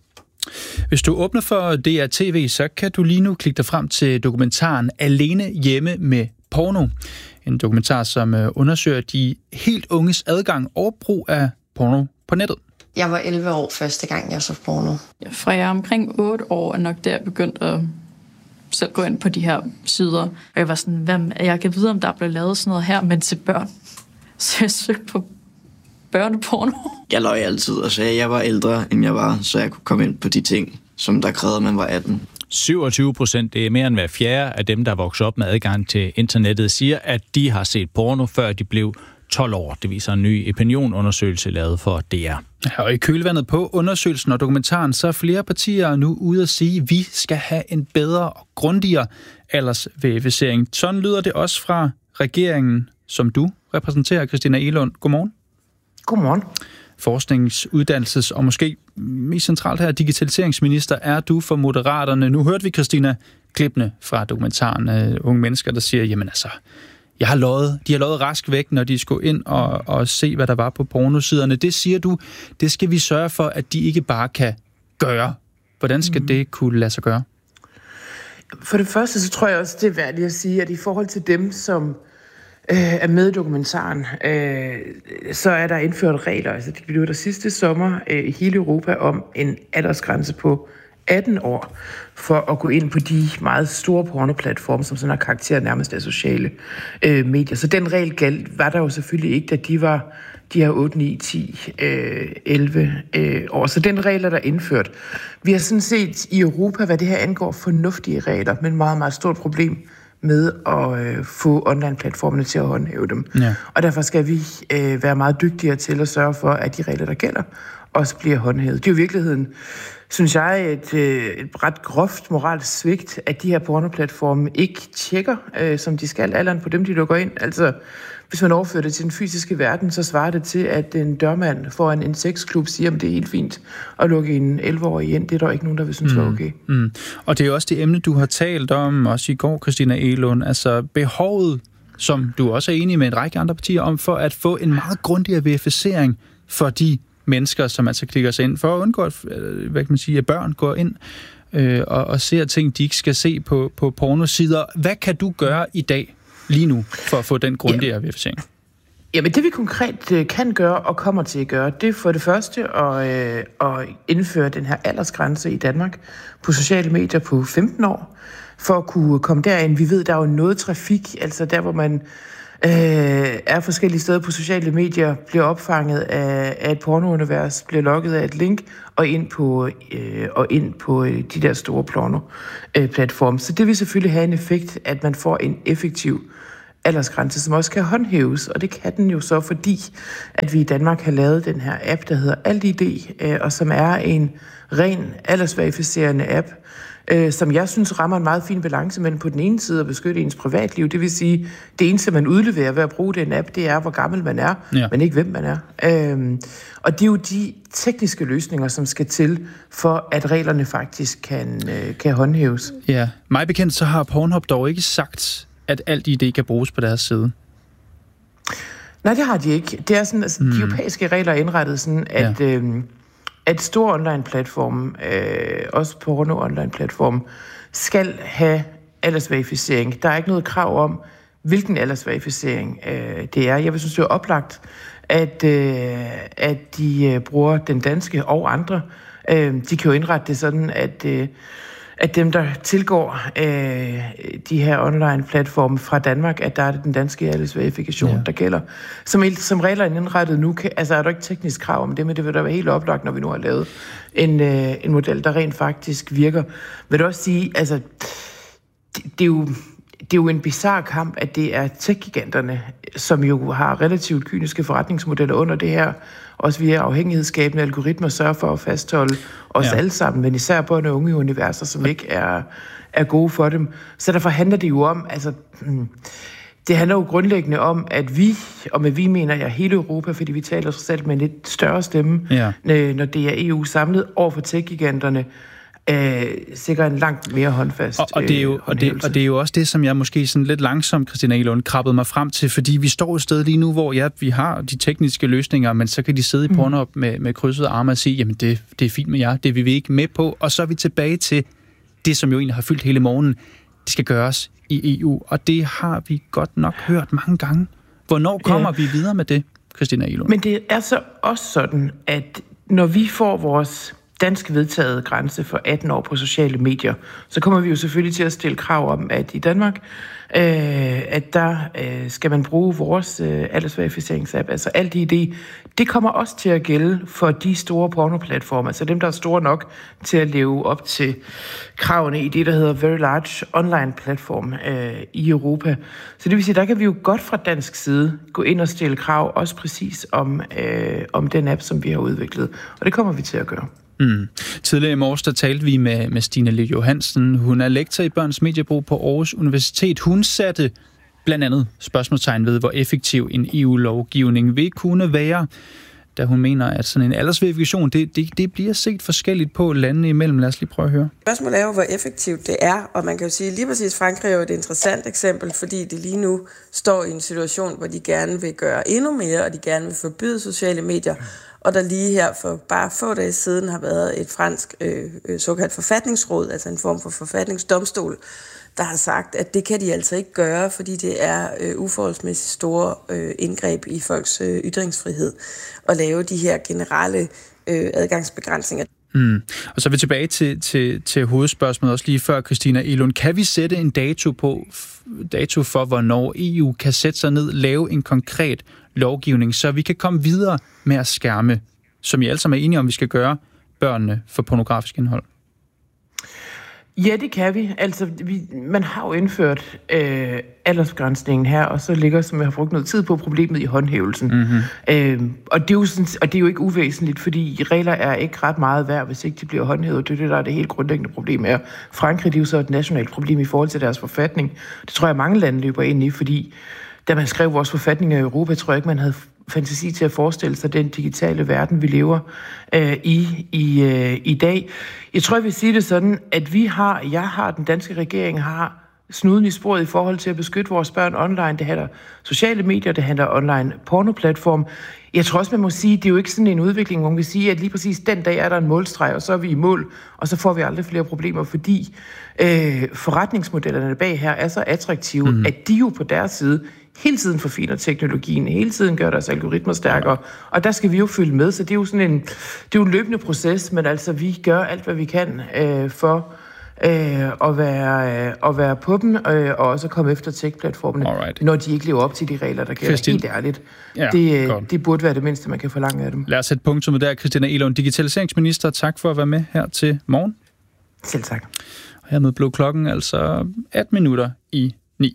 Hvis du åbner for DR TV, så kan du lige nu klikke dig frem til dokumentaren Alene hjemme med porno. En dokumentar, som undersøger de helt unges adgang og brug af porno på nettet. Jeg var 11 år første gang, jeg så porno. Fra jeg er omkring 8 år, er nok der begyndt at selv gå ind på de her sider. Og jeg var sådan, jeg kan vide, om der blev lavet sådan noget her, men til børn. Så jeg søgte på børneporno. Jeg løj altid og sagde, at jeg var ældre, end jeg var, så jeg kunne komme ind på de ting, som der krævede, at man var 18. 27%, det er mere end hver fjerde af dem, der vokser op med adgang til internettet, siger, at de har set porno, før de blev 12 år. Det viser en ny opinionundersøgelse lavet for DR. Ja, og i kølvandet på undersøgelsen og dokumentaren, så er flere partier nu ude at sige, at vi skal have en bedre og grundigere aldersverificering. Sådan lyder det også fra regeringen, som du repræsenterer, Christina Egelund. Godmorgen. Godmorgen. Forskningsuddannelses- og måske mest centralt her, digitaliseringsminister er du for Moderaterne. Nu hørte vi, Christina, klippene fra dokumentaren unge mennesker, der siger, jamen altså, de har løjet rask væk, når de skulle ind og se, hvad der var på pornosiderne. Det siger du, det skal vi sørge for, at de ikke bare kan gøre. Hvordan skal det kunne lade sig gøre? For det første, så tror jeg også, det er værdigt at sige, at i forhold til dem, som er med i dokumentaren, så er der indført regler. Altså, det blev der sidste sommer i hele Europa om en aldersgrænse på 18 år for at gå ind på de meget store pornoplatforme, som sådan har karakter nærmest af sociale medier. Så den regel var der jo selvfølgelig ikke, da de her 8, 9, 10, 11 år. Så den regel er der indført. Vi har sådan set i Europa, hvad det her angår, fornuftige regler, men meget, meget stort problem med at få online-platformene til at håndhæve dem. Ja. Og derfor skal vi være meget dygtigere til at sørge for, at de regler, der gælder, også bliver håndhævet. Det er jo i virkeligheden, synes jeg, et ret groft moralsk svigt, at de her pornoplatforme ikke tjekker, som de skal, alderen på dem, de lukker ind. Altså, hvis man overfører det til den fysiske verden, så svarer det til, at en dørmand foran en sexklub siger, at det er helt fint at lukke en 11-årig ind. Det er der ikke nogen, der vil synes var okay. Og det er også det emne, du har talt om, også i går, Christina Egelund. Altså behovet, som du også er enig med en række andre partier om, for at få en meget grundigere verificering for de mennesker, som altså klikker sig ind, for at undgå, at børn går ind og ser ting, de ikke skal se på pornosider. Hvad kan du gøre i dag, lige nu, for at få den grundigere verificering? Jamen det vi konkret kan gøre og kommer til at gøre, det er for det første at indføre den her aldersgrænse i Danmark på sociale medier på 15 år, for at kunne komme derind. Vi ved, der er jo noget trafik, altså der hvor man er forskellige steder på sociale medier, bliver opfanget af et pornounivers, bliver logget af et link og ind på de der store porno-platforme. Så det vil selvfølgelig have en effekt, at man får en effektiv aldersgrænse, som også kan håndhæves, og det kan den jo så, fordi at vi i Danmark har lavet den her app, der hedder AltID, og som er en ren aldersverificerende app, som jeg synes rammer en meget fin balance mellem på den ene side at beskytte ens privatliv. Det vil sige, det eneste, man udleverer ved at bruge den app, det er, hvor gammel man er, men ikke hvem man er. Og det er jo de tekniske løsninger, som skal til, for at reglerne faktisk kan håndhæves. Ja, mig bekendt, så har Pornhub dog ikke sagt, at AltID kan bruges på deres side. Nej, det har de ikke. Det er sådan, altså, de europæiske regler er indrettet sådan, at store online-platforme, også porno-online-platforme, skal have aldersverificering. Der er ikke noget krav om, hvilken aldersverificering det er. Jeg vil synes, det er oplagt, at de bruger den danske og andre. De kan jo indrette det sådan, at dem, der tilgår de her online-platforme fra Danmark, at der er det den danske aldersverifikation, der gælder. Som reglerne indrettet nu, er der ikke teknisk krav om det, men det vil da være helt oplagt, når vi nu har lavet en model, der rent faktisk virker. Vil du også sige, altså, det er jo en bizarre kamp, at det er tech-giganterne, som jo har relativt kyniske forretningsmodeller under det her, også via afhængighedsskabende algoritmer, sørger for at fastholde os alle sammen, men især børn og unge i universer, som ikke er gode for dem. Så derfor handler det jo om, altså, det handler jo grundlæggende om, at vi, og med vi mener jeg hele Europa, fordi vi taler sig selv med en lidt større stemme, når det er EU samlet over for tech-giganterne, sikrer en langt mere håndfast og det er jo også det, som jeg måske sådan lidt langsomt, Christina Egelund, krabbede mig frem til, fordi vi står et sted lige nu, hvor vi har de tekniske løsninger, men så kan de sidde i Pornhub med krydsede arme og sige, jamen det er fint med jer, det vil vi ikke med på, og så er vi tilbage til det, som jo egentlig har fyldt hele morgenen. Det skal gøres i EU, og det har vi godt nok hørt mange gange. Hvornår kommer vi videre med det, Christina Egelund? Men det er så også sådan, at når vi får vores dansk vedtaget grænse for 18 år på sociale medier, så kommer vi jo selvfølgelig til at stille krav om, at i Danmark, at der skal man bruge vores aldersverifieringsapp, altså AltID. Det kommer også til at gælde for de store pornoplatformer, altså dem, der er store nok til at leve op til kravene i det, der hedder Very Large Online Platform i Europa. Så det vil sige, der kan vi jo godt fra dansk side gå ind og stille krav, også præcis om den app, som vi har udviklet. Og det kommer vi til at gøre. Tidligere i morges, der talte vi med Stine Lille Johansen. Hun er lektor i børns mediebrug på Aarhus Universitet. Hun satte blandt andet spørgsmålstegn ved, hvor effektiv en EU-lovgivning vil kunne være, da hun mener, at sådan en aldersverifikation, det bliver set forskelligt på landene imellem. Lad os lige prøve at høre. Spørgsmålet er jo, hvor effektivt det er, og man kan jo sige, lige præcis Frankrig er jo et interessant eksempel, fordi de lige nu står i en situation, hvor de gerne vil gøre endnu mere, og de gerne vil forbyde sociale medier. Og der lige her for bare få dage siden har været et fransk såkaldt forfatningsråd, altså en form for forfatningsdomstol, der har sagt, at det kan de altså ikke gøre, fordi det er uforholdsmæssigt store indgreb i folks ytringsfrihed at lave de her generelle adgangsbegrænsninger. Og så er vi tilbage til hovedspørgsmålet også lige før, Christina Egelund. Kan vi sætte en dato for, hvornår EU kan sætte sig ned, lave en konkret lovgivning, så vi kan komme videre med at skærme, som I alle sammen er enige om, vi skal gøre, børnene for pornografisk indhold? Ja, det kan vi. Altså, man har jo indført aldersbegrænsningen her, og så ligger, som jeg har brugt noget tid på, problemet i håndhævelsen. Og det er jo ikke uvæsentligt, fordi regler er ikke ret meget værd, hvis ikke de bliver håndhævet. Det er det, der er det helt grundlæggende problem er. Frankrig, det er jo så et nationalt problem i forhold til deres forfatning. Det tror jeg, mange lande løber ind i, fordi da man skrev vores forfatninger i Europa, tror jeg ikke, man havde fantasi til at forestille sig den digitale verden, vi lever i dag. Jeg tror, jeg vil sige det sådan, at den danske regering har snuden i sporet i forhold til at beskytte vores børn online. Det handler sociale medier, det handler online pornoplatform. Jeg tror også, man må sige, det er jo ikke sådan en udvikling, hvor man kan sige, at lige præcis den dag er der en målstreg, og så er vi i mål, og så får vi aldrig flere problemer, fordi forretningsmodellerne bag her er så attraktive, at de jo på deres side hele tiden forfiner teknologien, hele tiden gør deres algoritmer stærkere, og der skal vi jo følge med, så det er jo sådan en løbende proces, men altså vi gør alt, hvad vi kan for og være på dem, og også komme efter tech-platformene, når de ikke lever op til de regler, der gælder. Helt ærligt. Ja, det burde være det mindste, man kan forlange af dem. Lad os sætte punktummet der. Christina Egelund, digitaliseringsminister. Tak for at være med her til morgen. Selv tak. Og hermed blev klokken altså 8:18.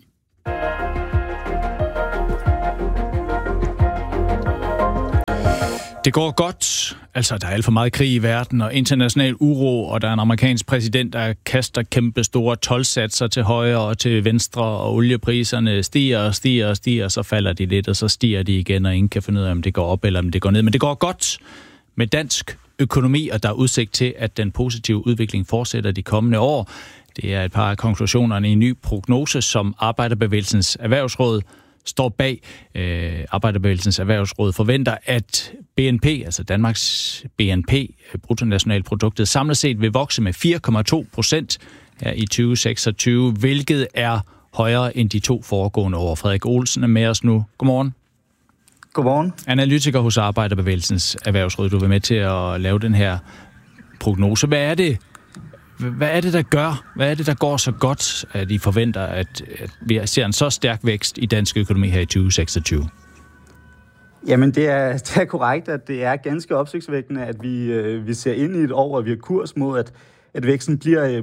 Det går godt. Altså, der er alt for meget krig i verden og international uro, og der er en amerikansk præsident, der kaster kæmpe store toldsatser til højre og til venstre, og oliepriserne stiger, så falder de lidt, og så stiger de igen, og ingen kan finde ud af, om det går op eller om det går ned. Men det går godt med dansk økonomi, og der er udsigt til, at den positive udvikling fortsætter de kommende år. Det er et par af konklusionerne i en ny prognose, som Arbejderbevægelsens Erhvervsråd står bag. Arbejderbevægelsens Erhvervsråd forventer, at BNP, altså Danmarks BNP, bruttonationalproduktet, samlet set vil vokse med 4,2% her i 2026, hvilket er højere end de 2 foregående år. Frederik Olsen er med os nu. Godmorgen. Godmorgen. Analytiker hos Arbejderbevægelsens Erhvervsråd. Du vil med til at lave den her prognose. Hvad er det, der gør? Hvad er det, der går så godt, at I forventer, at vi ser en så stærk vækst i dansk økonomi her i 2026? Jamen, det er korrekt, at det er ganske opsigtsvækkende, at vi ser ind i et år, og vi har kurs mod, at væksten bliver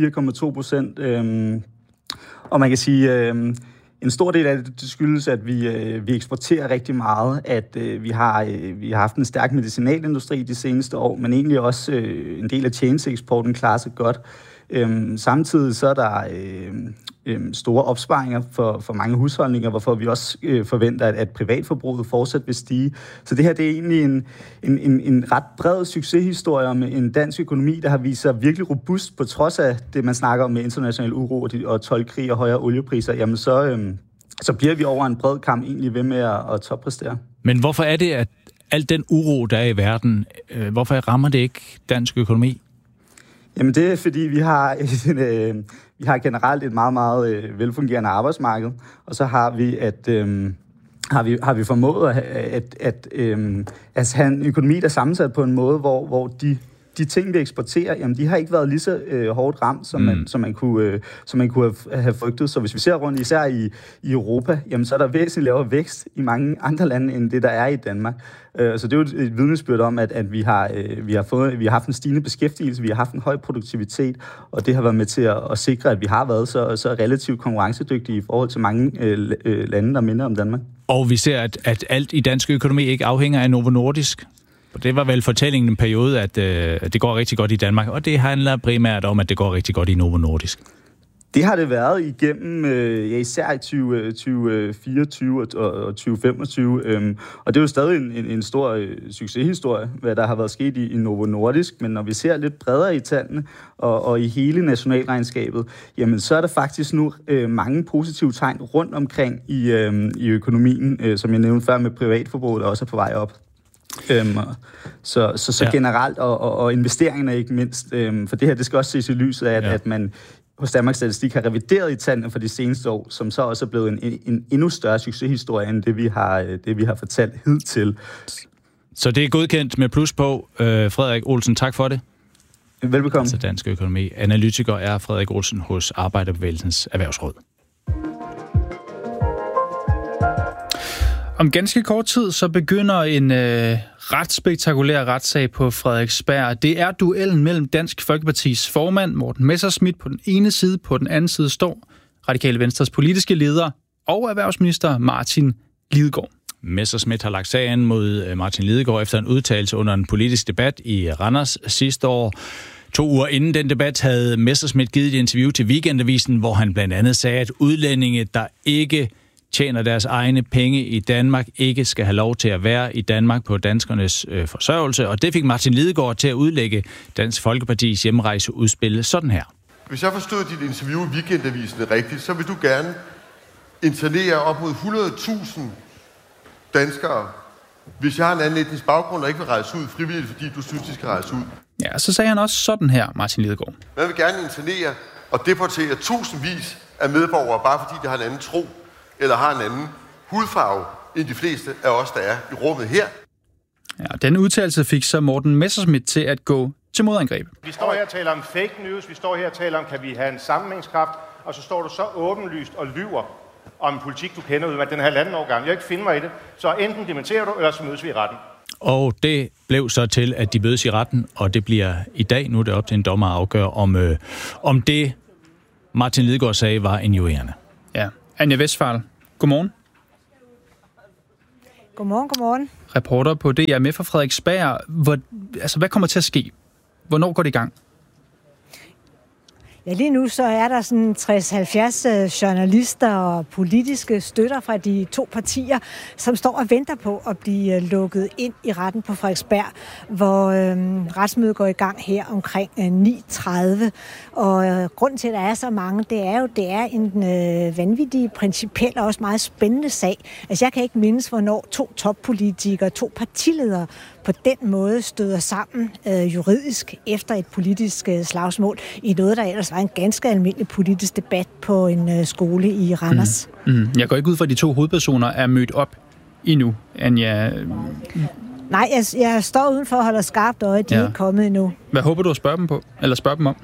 4,2%. Og man kan sige, en stor del af det skyldes, at vi eksporterer rigtig meget, at vi har haft en stærk medicinalindustri de seneste år, men egentlig også en del af tjenesteeksporten klarer sig godt. Samtidig så er der store opsparinger for mange husholdninger, hvorfor vi også forventer, at privatforbruget fortsat vil stige. Så det her, det er egentlig en ret bred succeshistorie om en dansk økonomi, der har vist sig virkelig robust, på trods af det, man snakker om med international uro og toldkrig og højere oliepriser. Jamen så bliver vi over en bred kamp egentlig ved med at toppræstere. Men hvorfor er det, at al den uro, der er i verden, hvorfor rammer det ikke dansk økonomi? Jamen det er, fordi vi har generelt et meget, meget velfungerende arbejdsmarked, og så har vi formået at have en økonomi, der er sammensat på en måde, hvor de ting, vi eksporterer, jamen de har ikke været lige så hårdt ramt, som man kunne have frygtet. Så hvis vi ser rundt, især i Europa, jamen så er der væsentligt lavere vækst i mange andre lande, end det, der er i Danmark. Så det er jo et vidnesbyrd om, at vi har haft en stigende beskæftigelse, vi har haft en høj produktivitet, og det har været med til at sikre, at vi har været så relativt konkurrencedygtige i forhold til mange lande, der minder om Danmark. Og vi ser, at alt i dansk økonomi ikke afhænger af Novo Nordisk. Det var vel fortællingen en periode, at det går rigtig godt i Danmark, og det handler primært om, at det går rigtig godt i Novo Nordisk. Det har det været igennem, især i 2024 og 2025, og det er jo stadig en stor succeshistorie, hvad der har været sket i Novo Nordisk, men når vi ser lidt bredere i tallene og i hele nationalregnskabet, jamen så er der faktisk nu mange positive tegn rundt omkring i økonomien, som jeg nævnte før med privatforbruget, der også er på vej op. Så generelt, og investeringerne ikke mindst, for det her, det skal også ses i lyset af, at man hos Danmarks Statistik har revideret i tallene for de seneste år, som så også er blevet en endnu større succeshistorie, end det vi har fortalt hidtil. Så det er godkendt med plus på. Frederik Olsen, tak for det. Velbekomme. Altså dansk økonomi. Analytiker er Frederik Olsen hos Arbejderbevægelsens Erhvervsråd. Om ganske kort tid, så begynder en ret spektakulær retssag på Frederiksberg. Det er duellen mellem Dansk Folkepartis formand, Morten Messerschmidt, på den ene side. På den anden side står Radikale Venstres politiske leder og erhvervsminister Martin Lidegaard. Messerschmidt har lagt sagen mod Martin Lidegaard efter en udtalelse under en politisk debat i Randers sidste år. 2 uger inden den debat havde Messerschmidt givet et interview til Weekendavisen, hvor han blandt andet sagde, at udlændinge, der ikke tjener deres egne penge i Danmark, ikke skal have lov til at være i Danmark på danskernes forsørgelse. Og det fik Martin Lidegaard til at udlægge Dansk Folkepartis hjemrejseudspil sådan her. Hvis jeg forstod dit interview i Weekendavisen rigtigt, så vil du gerne internere op mod 100.000 danskere, hvis jeg har en anden etnisk baggrund og ikke vil rejse ud frivilligt, fordi du synes, de skal rejse ud. Ja, så sagde han også sådan her, Martin Lidegaard. Man vil gerne internere og deportere tusindvis af medborgere, bare fordi de har en anden tro eller har en anden hudfarve end de fleste af os, der er i rummet her. Ja, den udtalelse fik så Morten Messerschmidt til at gå til modangreb. Vi står her og taler om fake news, vi står her og taler om, kan vi have en sammenhængskraft, og så står du så åbenlyst og lyver om en politik, du kender ud af den her 1,5 år gammel. Jeg ikke finde mig i det, så enten dementerer du, eller så mødes vi i retten. Og det blev så til, at de mødes i retten, og det bliver i dag, nu er det op til en dommer at afgøre, om det Martin Lidegaard sagde var injurierende. Ja. Anja Westphal, godmorgen. Godmorgen. Reporter på DR med fra Frederiksberg. Hvad kommer til at ske? Hvornår går det i gang? Ja, lige nu så er der sådan 60-70 journalister og politiske støtter fra de to partier, som står og venter på at blive lukket ind i retten på Frederiksberg, hvor retsmødet går i gang her omkring 9:30. Og grunden til, at der er så mange, det er en vanvittig, principiel og også meget spændende sag. Altså jeg kan ikke mindes, hvornår 2 toppolitikere, 2 partiledere på den måde støder sammen juridisk efter et politisk slagsmål i noget, der ellers var en ganske almindelig politisk debat på en skole i Randers. Jeg går ikke ud fra, at de 2 hovedpersoner er mødt op endnu, Anja. Nej, jeg står udenfor og holder skarpt øje, de er ikke kommet endnu. Hvad håber du at spørge dem på, eller spørge dem om?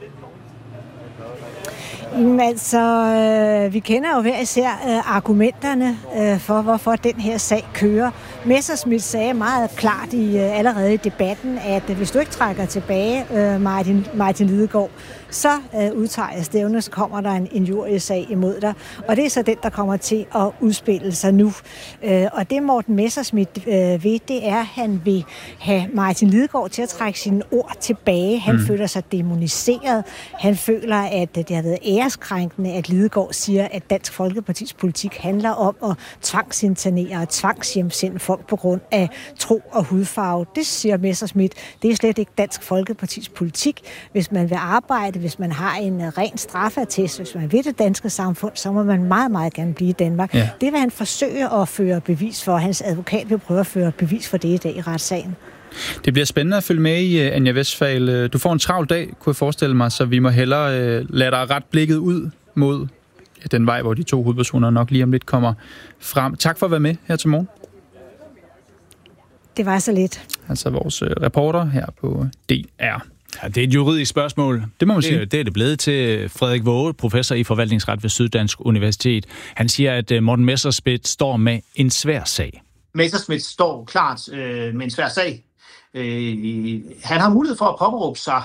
Altså, vi kender jo hver især argumenterne for, hvorfor den her sag kører. Messerschmidt sagde meget klart allerede i debatten, at hvis du ikke trækker tilbage, Martin Lidegaard, så udtager jeg stævne, så kommer der en injuriesag imod dig. Og det er så den, der kommer til at udspille sig nu. Og det Morten Messerschmidt ved, det er, at han vil have Martin Lidegaard til at trække sine ord tilbage. Han føler sig demoniseret. Han føler, at det har været æreskrænkende, at Lidegaard siger, at Dansk Folkepartis politik handler om at tvangsinternere og tvangshjemsende folk på grund af tro og hudfarve. Det siger Messerschmidt. Det er slet ikke Dansk Folkepartis politik. Hvis man vil arbejde, hvis man har en ren straffeattest, hvis man vil det danske samfund, så må man meget, meget gerne blive i Danmark. Ja. Det vil han forsøge at føre bevis for. Hans advokat vil prøve at føre bevis for det i dag i retssagen. Det bliver spændende at følge med i, Anja Westphal. Du får en travl dag, kunne jeg forestille mig, så vi må hellere lade dig ret blikket ud mod den vej, hvor de 2 hovedpersoner nok lige om lidt kommer frem. Tak for at være med her til morgen. Det var så lidt. Altså vores reporter her på DR. Ja, det er et juridisk spørgsmål. Det må man sige. Det er det blevet til. Frederik Waage, professor i forvaltningsret ved Syddansk Universitet. Han siger, at Morten Messerschmidt står med en svær sag. Messerschmidt står klart med en svær sag. Han har mulighed for at påberåbe sig,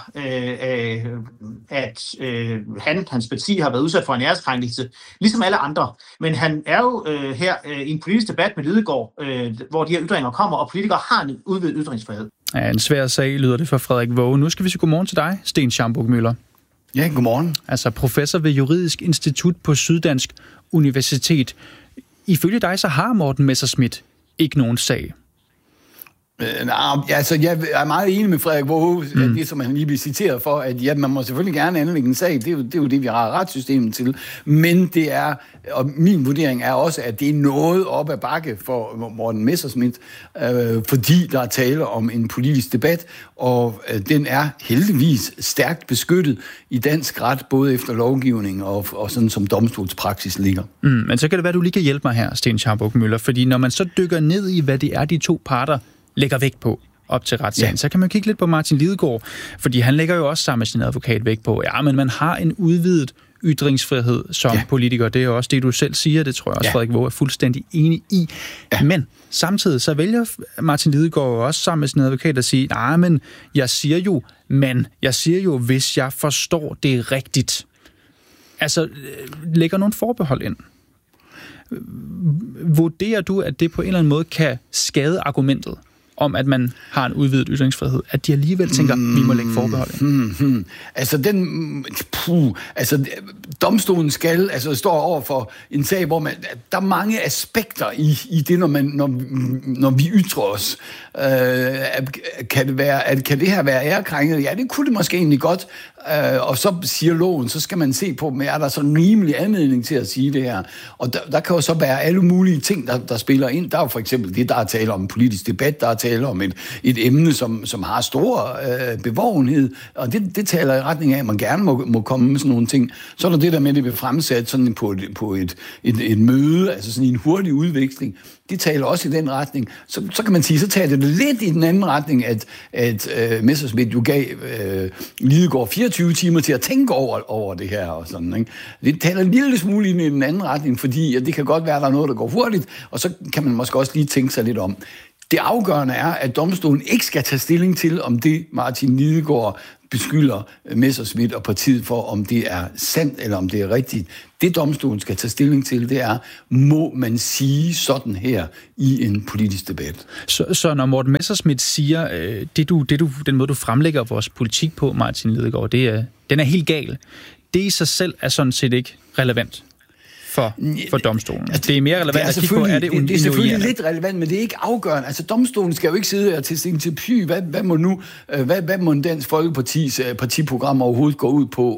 at hans parti har været udsat for en æreskrænkelse, ligesom alle andre. Men han er jo her i en politisk debat med Lidegaard, hvor de her ytringer kommer, og politikere har en udvidet ytringsfrihed. Ja, en svær sag lyder det fra Frederik Waage. Nu skal vi sige godmorgen til dig, Sten Schamburg-Müller. Ja, godmorgen. Altså professor ved Juridisk Institut på Syddansk Universitet. Ifølge dig så har Morten Messerschmidt ikke nogen sag. Altså, jeg er meget enig med Frederik Waage, det som han lige bliver citeret for, at man må selvfølgelig gerne anlægge en sag, det er jo det, vi har retssystemet til, men det er, og min vurdering er også, at det er noget op ad bakke for Morten Messerschmidt, fordi der er tale om en politisk debat, og den er heldigvis stærkt beskyttet i dansk ret, både efter lovgivning og sådan som domstolspraksis ligger. Men så kan det være, du lige kan hjælpe mig her, Sten Schamburg-Müller, fordi når man så dykker ned i, hvad det er, de 2 parter lægger vægt på op til retssagen, så kan man kigge lidt på Martin Lidegaard, fordi han lægger jo også sammen med sin advokat vægt på, men man har en udvidet ytringsfrihed som politiker. Det er jo også det, du selv siger, det tror jeg også, Frederik Waage er fuldstændig enig i. Ja. Men samtidig så vælger Martin Lidegaard jo også sammen med sin advokat at sige, men jeg siger jo, hvis jeg forstår det rigtigt. Altså, lægger nogle forbehold ind. Vurderer du, at det på en eller anden måde kan skade argumentet om, at man har en udvidet ytringsfrihed, at de alligevel tænker, vi må lægge forbehold ind? Altså, domstolen står over for en sag, hvor der er mange aspekter i det, når vi ytrer os. Kan det her være ærekrænket? Ja, det kunne det måske egentlig godt. Og så siger loven, så skal man se på, er der så en rimelig anledning til at sige det her? Og der kan jo så være alle mulige ting, der spiller ind. Der er jo for eksempel det, der er tale om en politisk debat, der er tale tale om et emne, som har stor bevågenhed, og det taler i retning af, at man gerne må komme med sådan nogle ting. Så er der det der med, at det bliver fremsat sådan på et møde, altså sådan en hurtig udveksling. Det taler også i den retning. Så kan man sige, så taler det lidt i den anden retning, at Messerschmidt jo gav Lidegaard 24 timer til at tænke over det her og sådan, ikke? Det taler en lille smule i den anden retning, fordi det kan godt være, at der er noget, der går hurtigt, og så kan man måske også lige tænke sig lidt om. Det afgørende er, at domstolen ikke skal tage stilling til, om det Martin Lidegaard beskylder Messerschmidt og partiet for, om det er sandt eller om det er rigtigt. Det domstolen skal tage stilling til, det er, må man sige sådan her i en politisk debat. Så når Morten Messerschmidt siger, den måde du fremlægger vores politik på, Martin Lidegaard, den er helt gal. Det i sig selv er sådan set ikke relevant for domstolen. Altså, det er mere relevant at kigge på, er det det er selvfølgelig lidt relevant, men det er ikke afgørende. Altså, domstolen skal jo ikke sidde og til py. Hvad må Dansk Folkepartis partiprogram overhovedet gå ud på,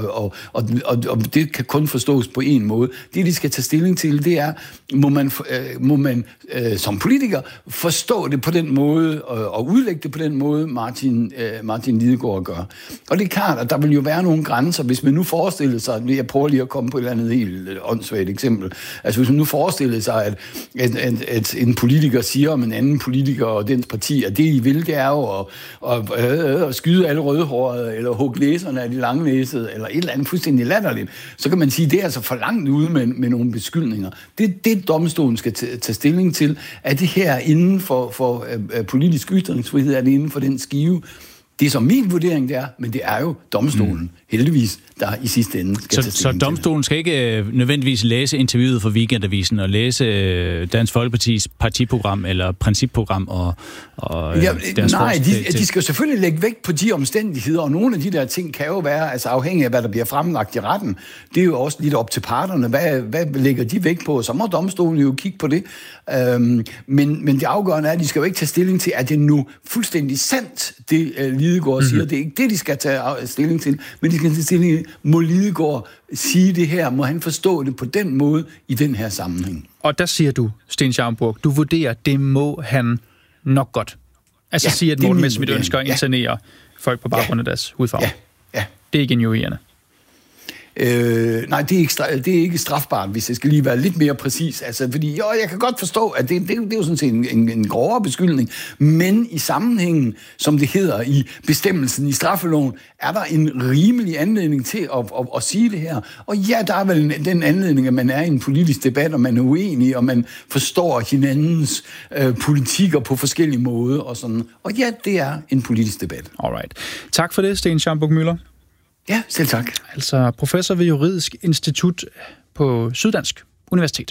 og det kan kun forstås på en måde. Det, de skal tage stilling til, det er, må man som politiker forstå det på den måde, og udlægge det på den måde, Martin Lidegaard gør. Og det er klart, at der vil jo være nogle grænser, hvis man nu forestiller sig, jeg prøver lige at komme på et eller andet helt åndssvagt eksempel. Altså hvis man nu forestiller sig, at en politiker siger om en anden politiker og dens parti, at det I vil, det er jo at skyde alle rødhårede, eller hugge læserne af de langnæsede, eller et eller andet fuldstændig latterligt, så kan man sige, at det er altså for langt ude med nogle beskyldninger. Det domstolen skal tage stilling til, er det her inden for politisk ytringsfrihed, er det inden for den skive. Det er som min vurdering, det er, men det er jo domstolen, heldigvis, der i sidste ende skal tage stilling til. Så domstolen skal ikke nødvendigvis læse interviewet for Weekendavisen og læse Dansk Folkepartis partiprogram eller principprogram og deres nej, de skal jo selvfølgelig lægge vægt på de omstændigheder, og nogle af de der ting kan jo være, altså afhængig af, hvad der bliver fremlagt i retten. Det er jo også lidt op til parterne. Hvad lægger de vægt på? Så må domstolen jo kigge på det. Men det afgørende er, at de skal jo ikke tage stilling til, at det nu fuldstændig sandt, det Lidegaard siger. Det er ikke det, de skal tage stilling til, men de skal tage stilling til, må Lidegaard sige det her? Må han forstå det på den måde i den her sammenhæng? Og der siger du, Sten Schaumburg, du vurderer, det må han nok godt. Altså siger, at Morten Messerschmidt ønsker at internere folk på baggrund af deres hudfarve. Ja. Det er ikke injurierende. Nej, det er ikke strafbart, hvis jeg skal lige være lidt mere præcis. Altså, fordi jeg kan godt forstå, at det er jo sådan set en grovere beskyldning, men i sammenhængen, som det hedder i bestemmelsen i straffeloven, er der en rimelig anledning til at sige det her. Og ja, der er vel den anledning, at man er i en politisk debat, og man er uenig, og man forstår hinandens politikker på forskellige måder og sådan. Og ja, det er en politisk debat. Alright. Tak for det, Sten Schaumburg-Müller. Ja, selv tak. Altså professor ved Juridisk Institut på Syddansk Universitet.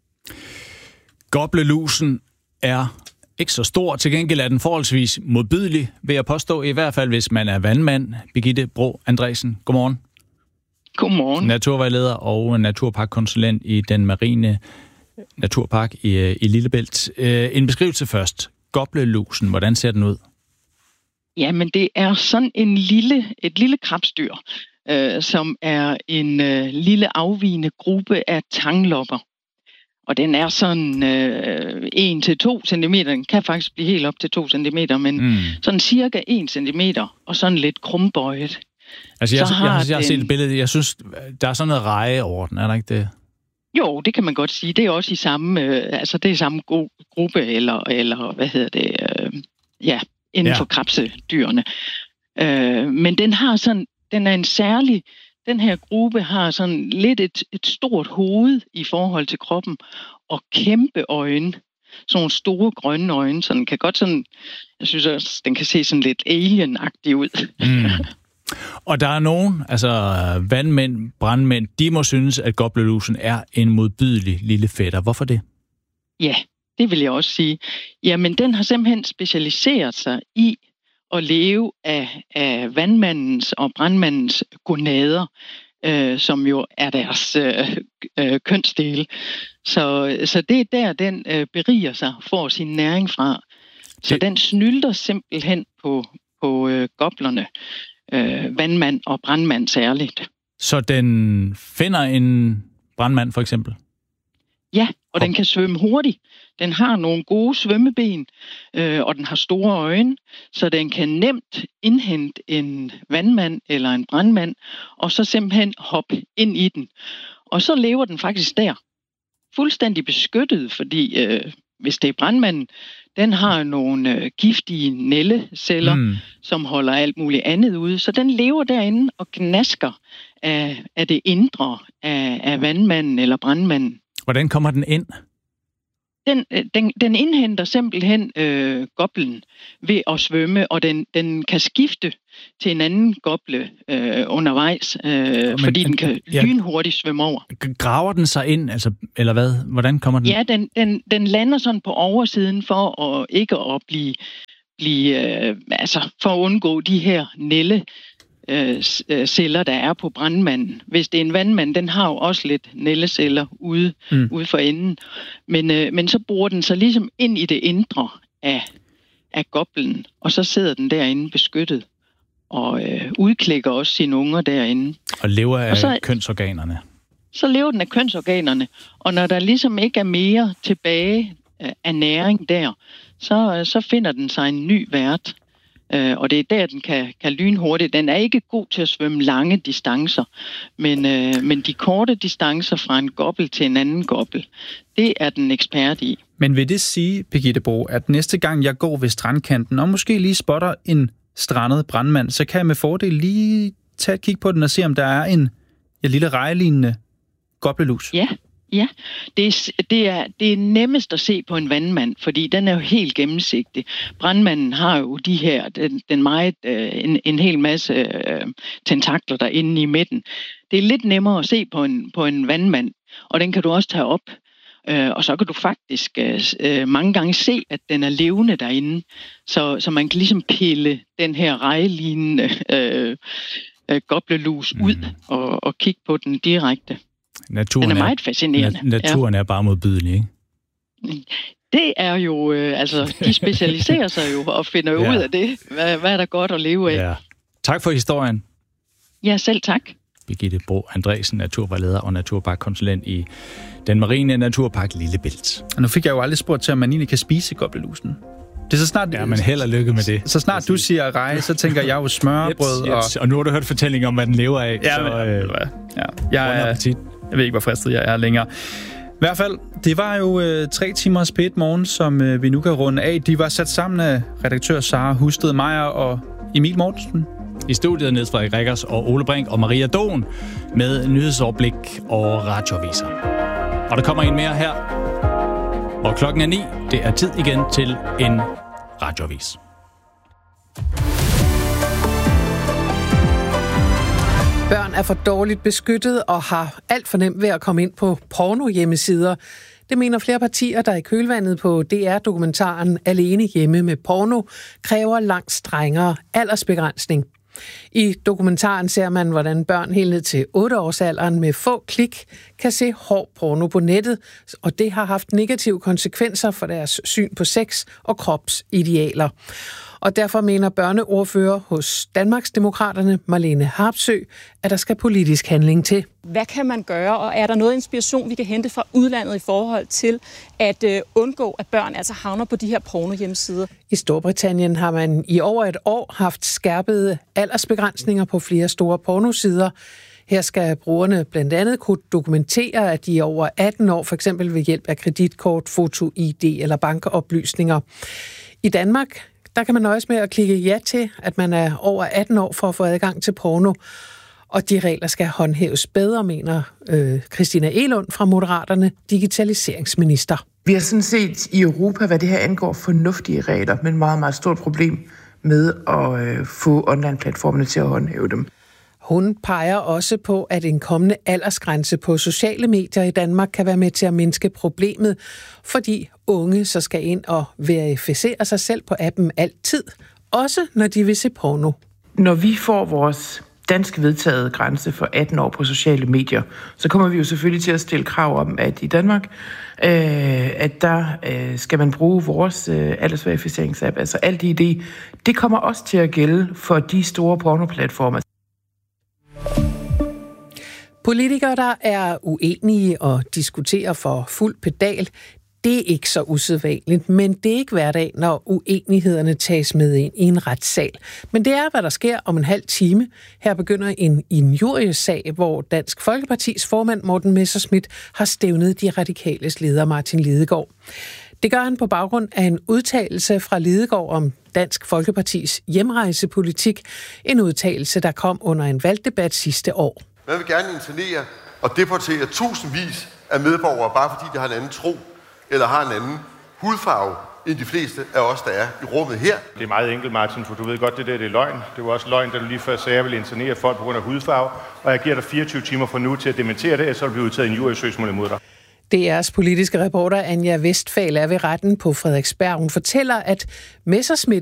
Goblelusen er ikke så stor. Til gengæld er den forholdsvis modbydelig, vil jeg påstå, i hvert fald hvis man er vandmand. Birgitte Bro Andresen, godmorgen. Godmorgen. Naturvejleder og naturparkkonsulent i den marine naturpark i Lillebælt. En beskrivelse først. Goblelusen, hvordan ser den ud? Jamen, det er sådan et lille krebsdyr, som er en lille afvigende gruppe af tanglopper. Og den er sådan 1-2 centimeter. Den kan faktisk blive helt op til 2 centimeter, men sådan cirka 1 centimeter, og sådan lidt krumbøjet. Altså, jeg har set et billede. Jeg synes, der er sådan noget reje over den, er der ikke det? Jo, det kan man godt sige. Det er også i samme, det er samme gruppe, eller hvad hedder det, inden for krebsedyrene. Men den er en særlig, den her gruppe har sådan lidt et stort hoved i forhold til kroppen, og kæmpe øjne. Sådan nogle store grønne øjne, så den kan godt sådan, jeg synes også, den kan se sådan lidt alien-agtig ud. Og der er nogen, altså vandmænd, brandmænd, de må synes, at goblelusen er en modbydelig lille fætter. Hvorfor det? Ja, det vil jeg også sige. Jamen, den har simpelthen specialiseret sig i at leve af vandmandens og brandmandens gonader, som jo er deres kønsdele. Så det er der, den beriger sig, får sin næring fra. Så den snylter simpelthen på goblerne, vandmand og brandmand særligt. Så den finder en brandmand for eksempel? Ja, og den kan svømme hurtigt. Den har nogle gode svømmeben, og den har store øjne, så den kan nemt indhente en vandmand eller en brandmand, og så simpelthen hoppe ind i den. Og så lever den faktisk der, fuldstændig beskyttet, fordi hvis det er brandmanden, den har nogle giftige nælleceller, som holder alt muligt andet ude. Så den lever derinde og gnasker af det indre af vandmanden eller brandmanden. Hvordan kommer den ind? Den indhenter simpelthen goblen ved at svømme, og den kan skifte til en anden goble undervejs, fordi den kan lynhurtigt svømme over. Graver den sig ind, altså, eller hvad? Hvordan kommer den? Ja, den lander sådan på oversiden for at ikke at for at undgå de her celler, der er på brandmanden. Hvis det er en vandmand, den har jo også lidt nælleceller ude for enden. Men så bruger den sig ligesom ind i det indre af goblen, og så sidder den derinde beskyttet og udklikker også sine unger derinde. Og lever af kønsorganerne. Så lever den af kønsorganerne, og når der ligesom ikke er mere tilbage af næring der, så finder den sig en ny vært. Og det er der, den kan lynhurtigt. Den er ikke god til at svømme lange distancer, men de korte distancer fra en gobbel til en anden gobbel, det er den ekspert i. Men vil det sige, Birgitte Bro, at næste gang jeg går ved strandkanten, og måske lige spotter en strandet brandmand, så kan jeg med fordel lige tage et kig på den og se, om der er en lille rejelignende goblelus? Ja, det er nemmest at se på en vandmand, fordi den er jo helt gennemsigtig. Brandmanden har jo de her, en hel masse tentakler derinde i midten. Det er lidt nemmere at se på en vandmand, og den kan du også tage op. Og så kan du faktisk mange gange se, at den er levende derinde, så man kan ligesom pille den her rejelignende goblelus ud og kigge på den direkte. Den er meget fascinerende. Naturen er bare modbydelig, ikke? Det er jo, de specialiserer sig jo og finder ud af det. Hvad er der godt at leve af? Ja. Tak for historien. Ja, selv tak. Birgitte Bro Andresen, naturvejleder og naturparkkonsulent i den marine naturpark Lillebælt. Og nu fik jeg jo aldrig spurgt til, om man egentlig kan spise goblelusen. Det er så snart, men held og lykke med det. Så snart du siger rej, så tænker jeg jo smørbrød. Og nu har du hørt fortællinger om, hvad den lever af. Jeg ved ikke, hvor fristet jeg er længere. I hvert fald, det var jo 3 timers P1 Morgen, som vi nu kan runde af. De var sat sammen af redaktør Sara Husted Meyer og Emil Mortensen. I studiet Niels Frederik Rikkers og Ole Brink og Maria Dohn med nyhedsoverblik og radioaviser. Og der kommer en mere her, hvor klokken er 9. Det er tid igen til en radioavis. Børn er for dårligt beskyttet og har alt for nemt ved at komme ind på porno-hjemmesider. Det mener flere partier, der i kølvandet på DR-dokumentaren Alene hjemme med porno kræver langt strengere aldersbegrænsning. I dokumentaren ser man, hvordan børn helt ned til 8-årsalderen med få klik kan se hård porno på nettet, og det har haft negative konsekvenser for deres syn på sex og kropsidealer. Og derfor mener børneordfører hos Danmarksdemokraterne, Marlene Harpsøe, at der skal politisk handling til. Hvad kan man gøre, og er der noget inspiration, vi kan hente fra udlandet i forhold til at undgå, at børn altså havner på de her porno-hjemmesider? I Storbritannien har man i over et år haft skærpede aldersbegrænsninger på flere store pornosider. Her skal brugerne blandt andet kunne dokumentere, at de er over 18 år, f.eks. ved hjælp af kreditkort, foto-ID eller bankoplysninger. I Danmark der kan man nøjes med at klikke ja til, at man er over 18 år for at få adgang til porno. Og de regler skal håndhæves bedre, mener Christina Egelund fra Moderaterne, digitaliseringsminister. Vi har sådan set i Europa, hvad det her angår, fornuftige regler, men meget, meget stort problem med at få online-platformene til at håndhæve dem. Hun peger også på, at en kommende aldersgrænse på sociale medier i Danmark kan være med til at mindske problemet, fordi unge så skal ind og verificere sig selv på appen altid, også når de vil se porno. Når vi får vores dansk vedtaget grænse for 18 år på sociale medier, så kommer vi jo selvfølgelig til at stille krav om, at i Danmark, at der skal man bruge vores aldersverifieringsapp, altså alt ID. Det kommer også til at gælde for de store pornoplatformer. Politikere, der er uenige og diskuterer for fuld pedal, det er ikke så usædvanligt, men det er ikke hverdag, når uenighederne tages med ind i en retssal. Men det er, hvad der sker om en halv time. Her begynder en injuriesag, hvor Dansk Folkepartis formand Morten Messerschmidt har stævnet de radikales leder Martin Lidegaard. Det gør han på baggrund af en udtalelse fra Lidegaard om Dansk Folkepartis hjemrejsepolitik. En udtalelse, der kom under en valgdebat sidste år. Man vil gerne internere og deportere tusindvis af medborgere, bare fordi de har en anden tro eller har en anden hudfarve end de fleste af os, der er i rummet her. Det er meget enkelt, Martin, for du ved godt, det er løgn. Det var også løgn, da du lige før sagde, at jeg vil internere folk på grund af hudfarve, og jeg giver dig 24 timer fra nu til at dementere det, så vil du blive udtaget en injuriesøgsmål imod dig. DR's politiske reporter Anja Westphal er ved retten på Frederiksberg. Hun fortæller, at Messerschmidt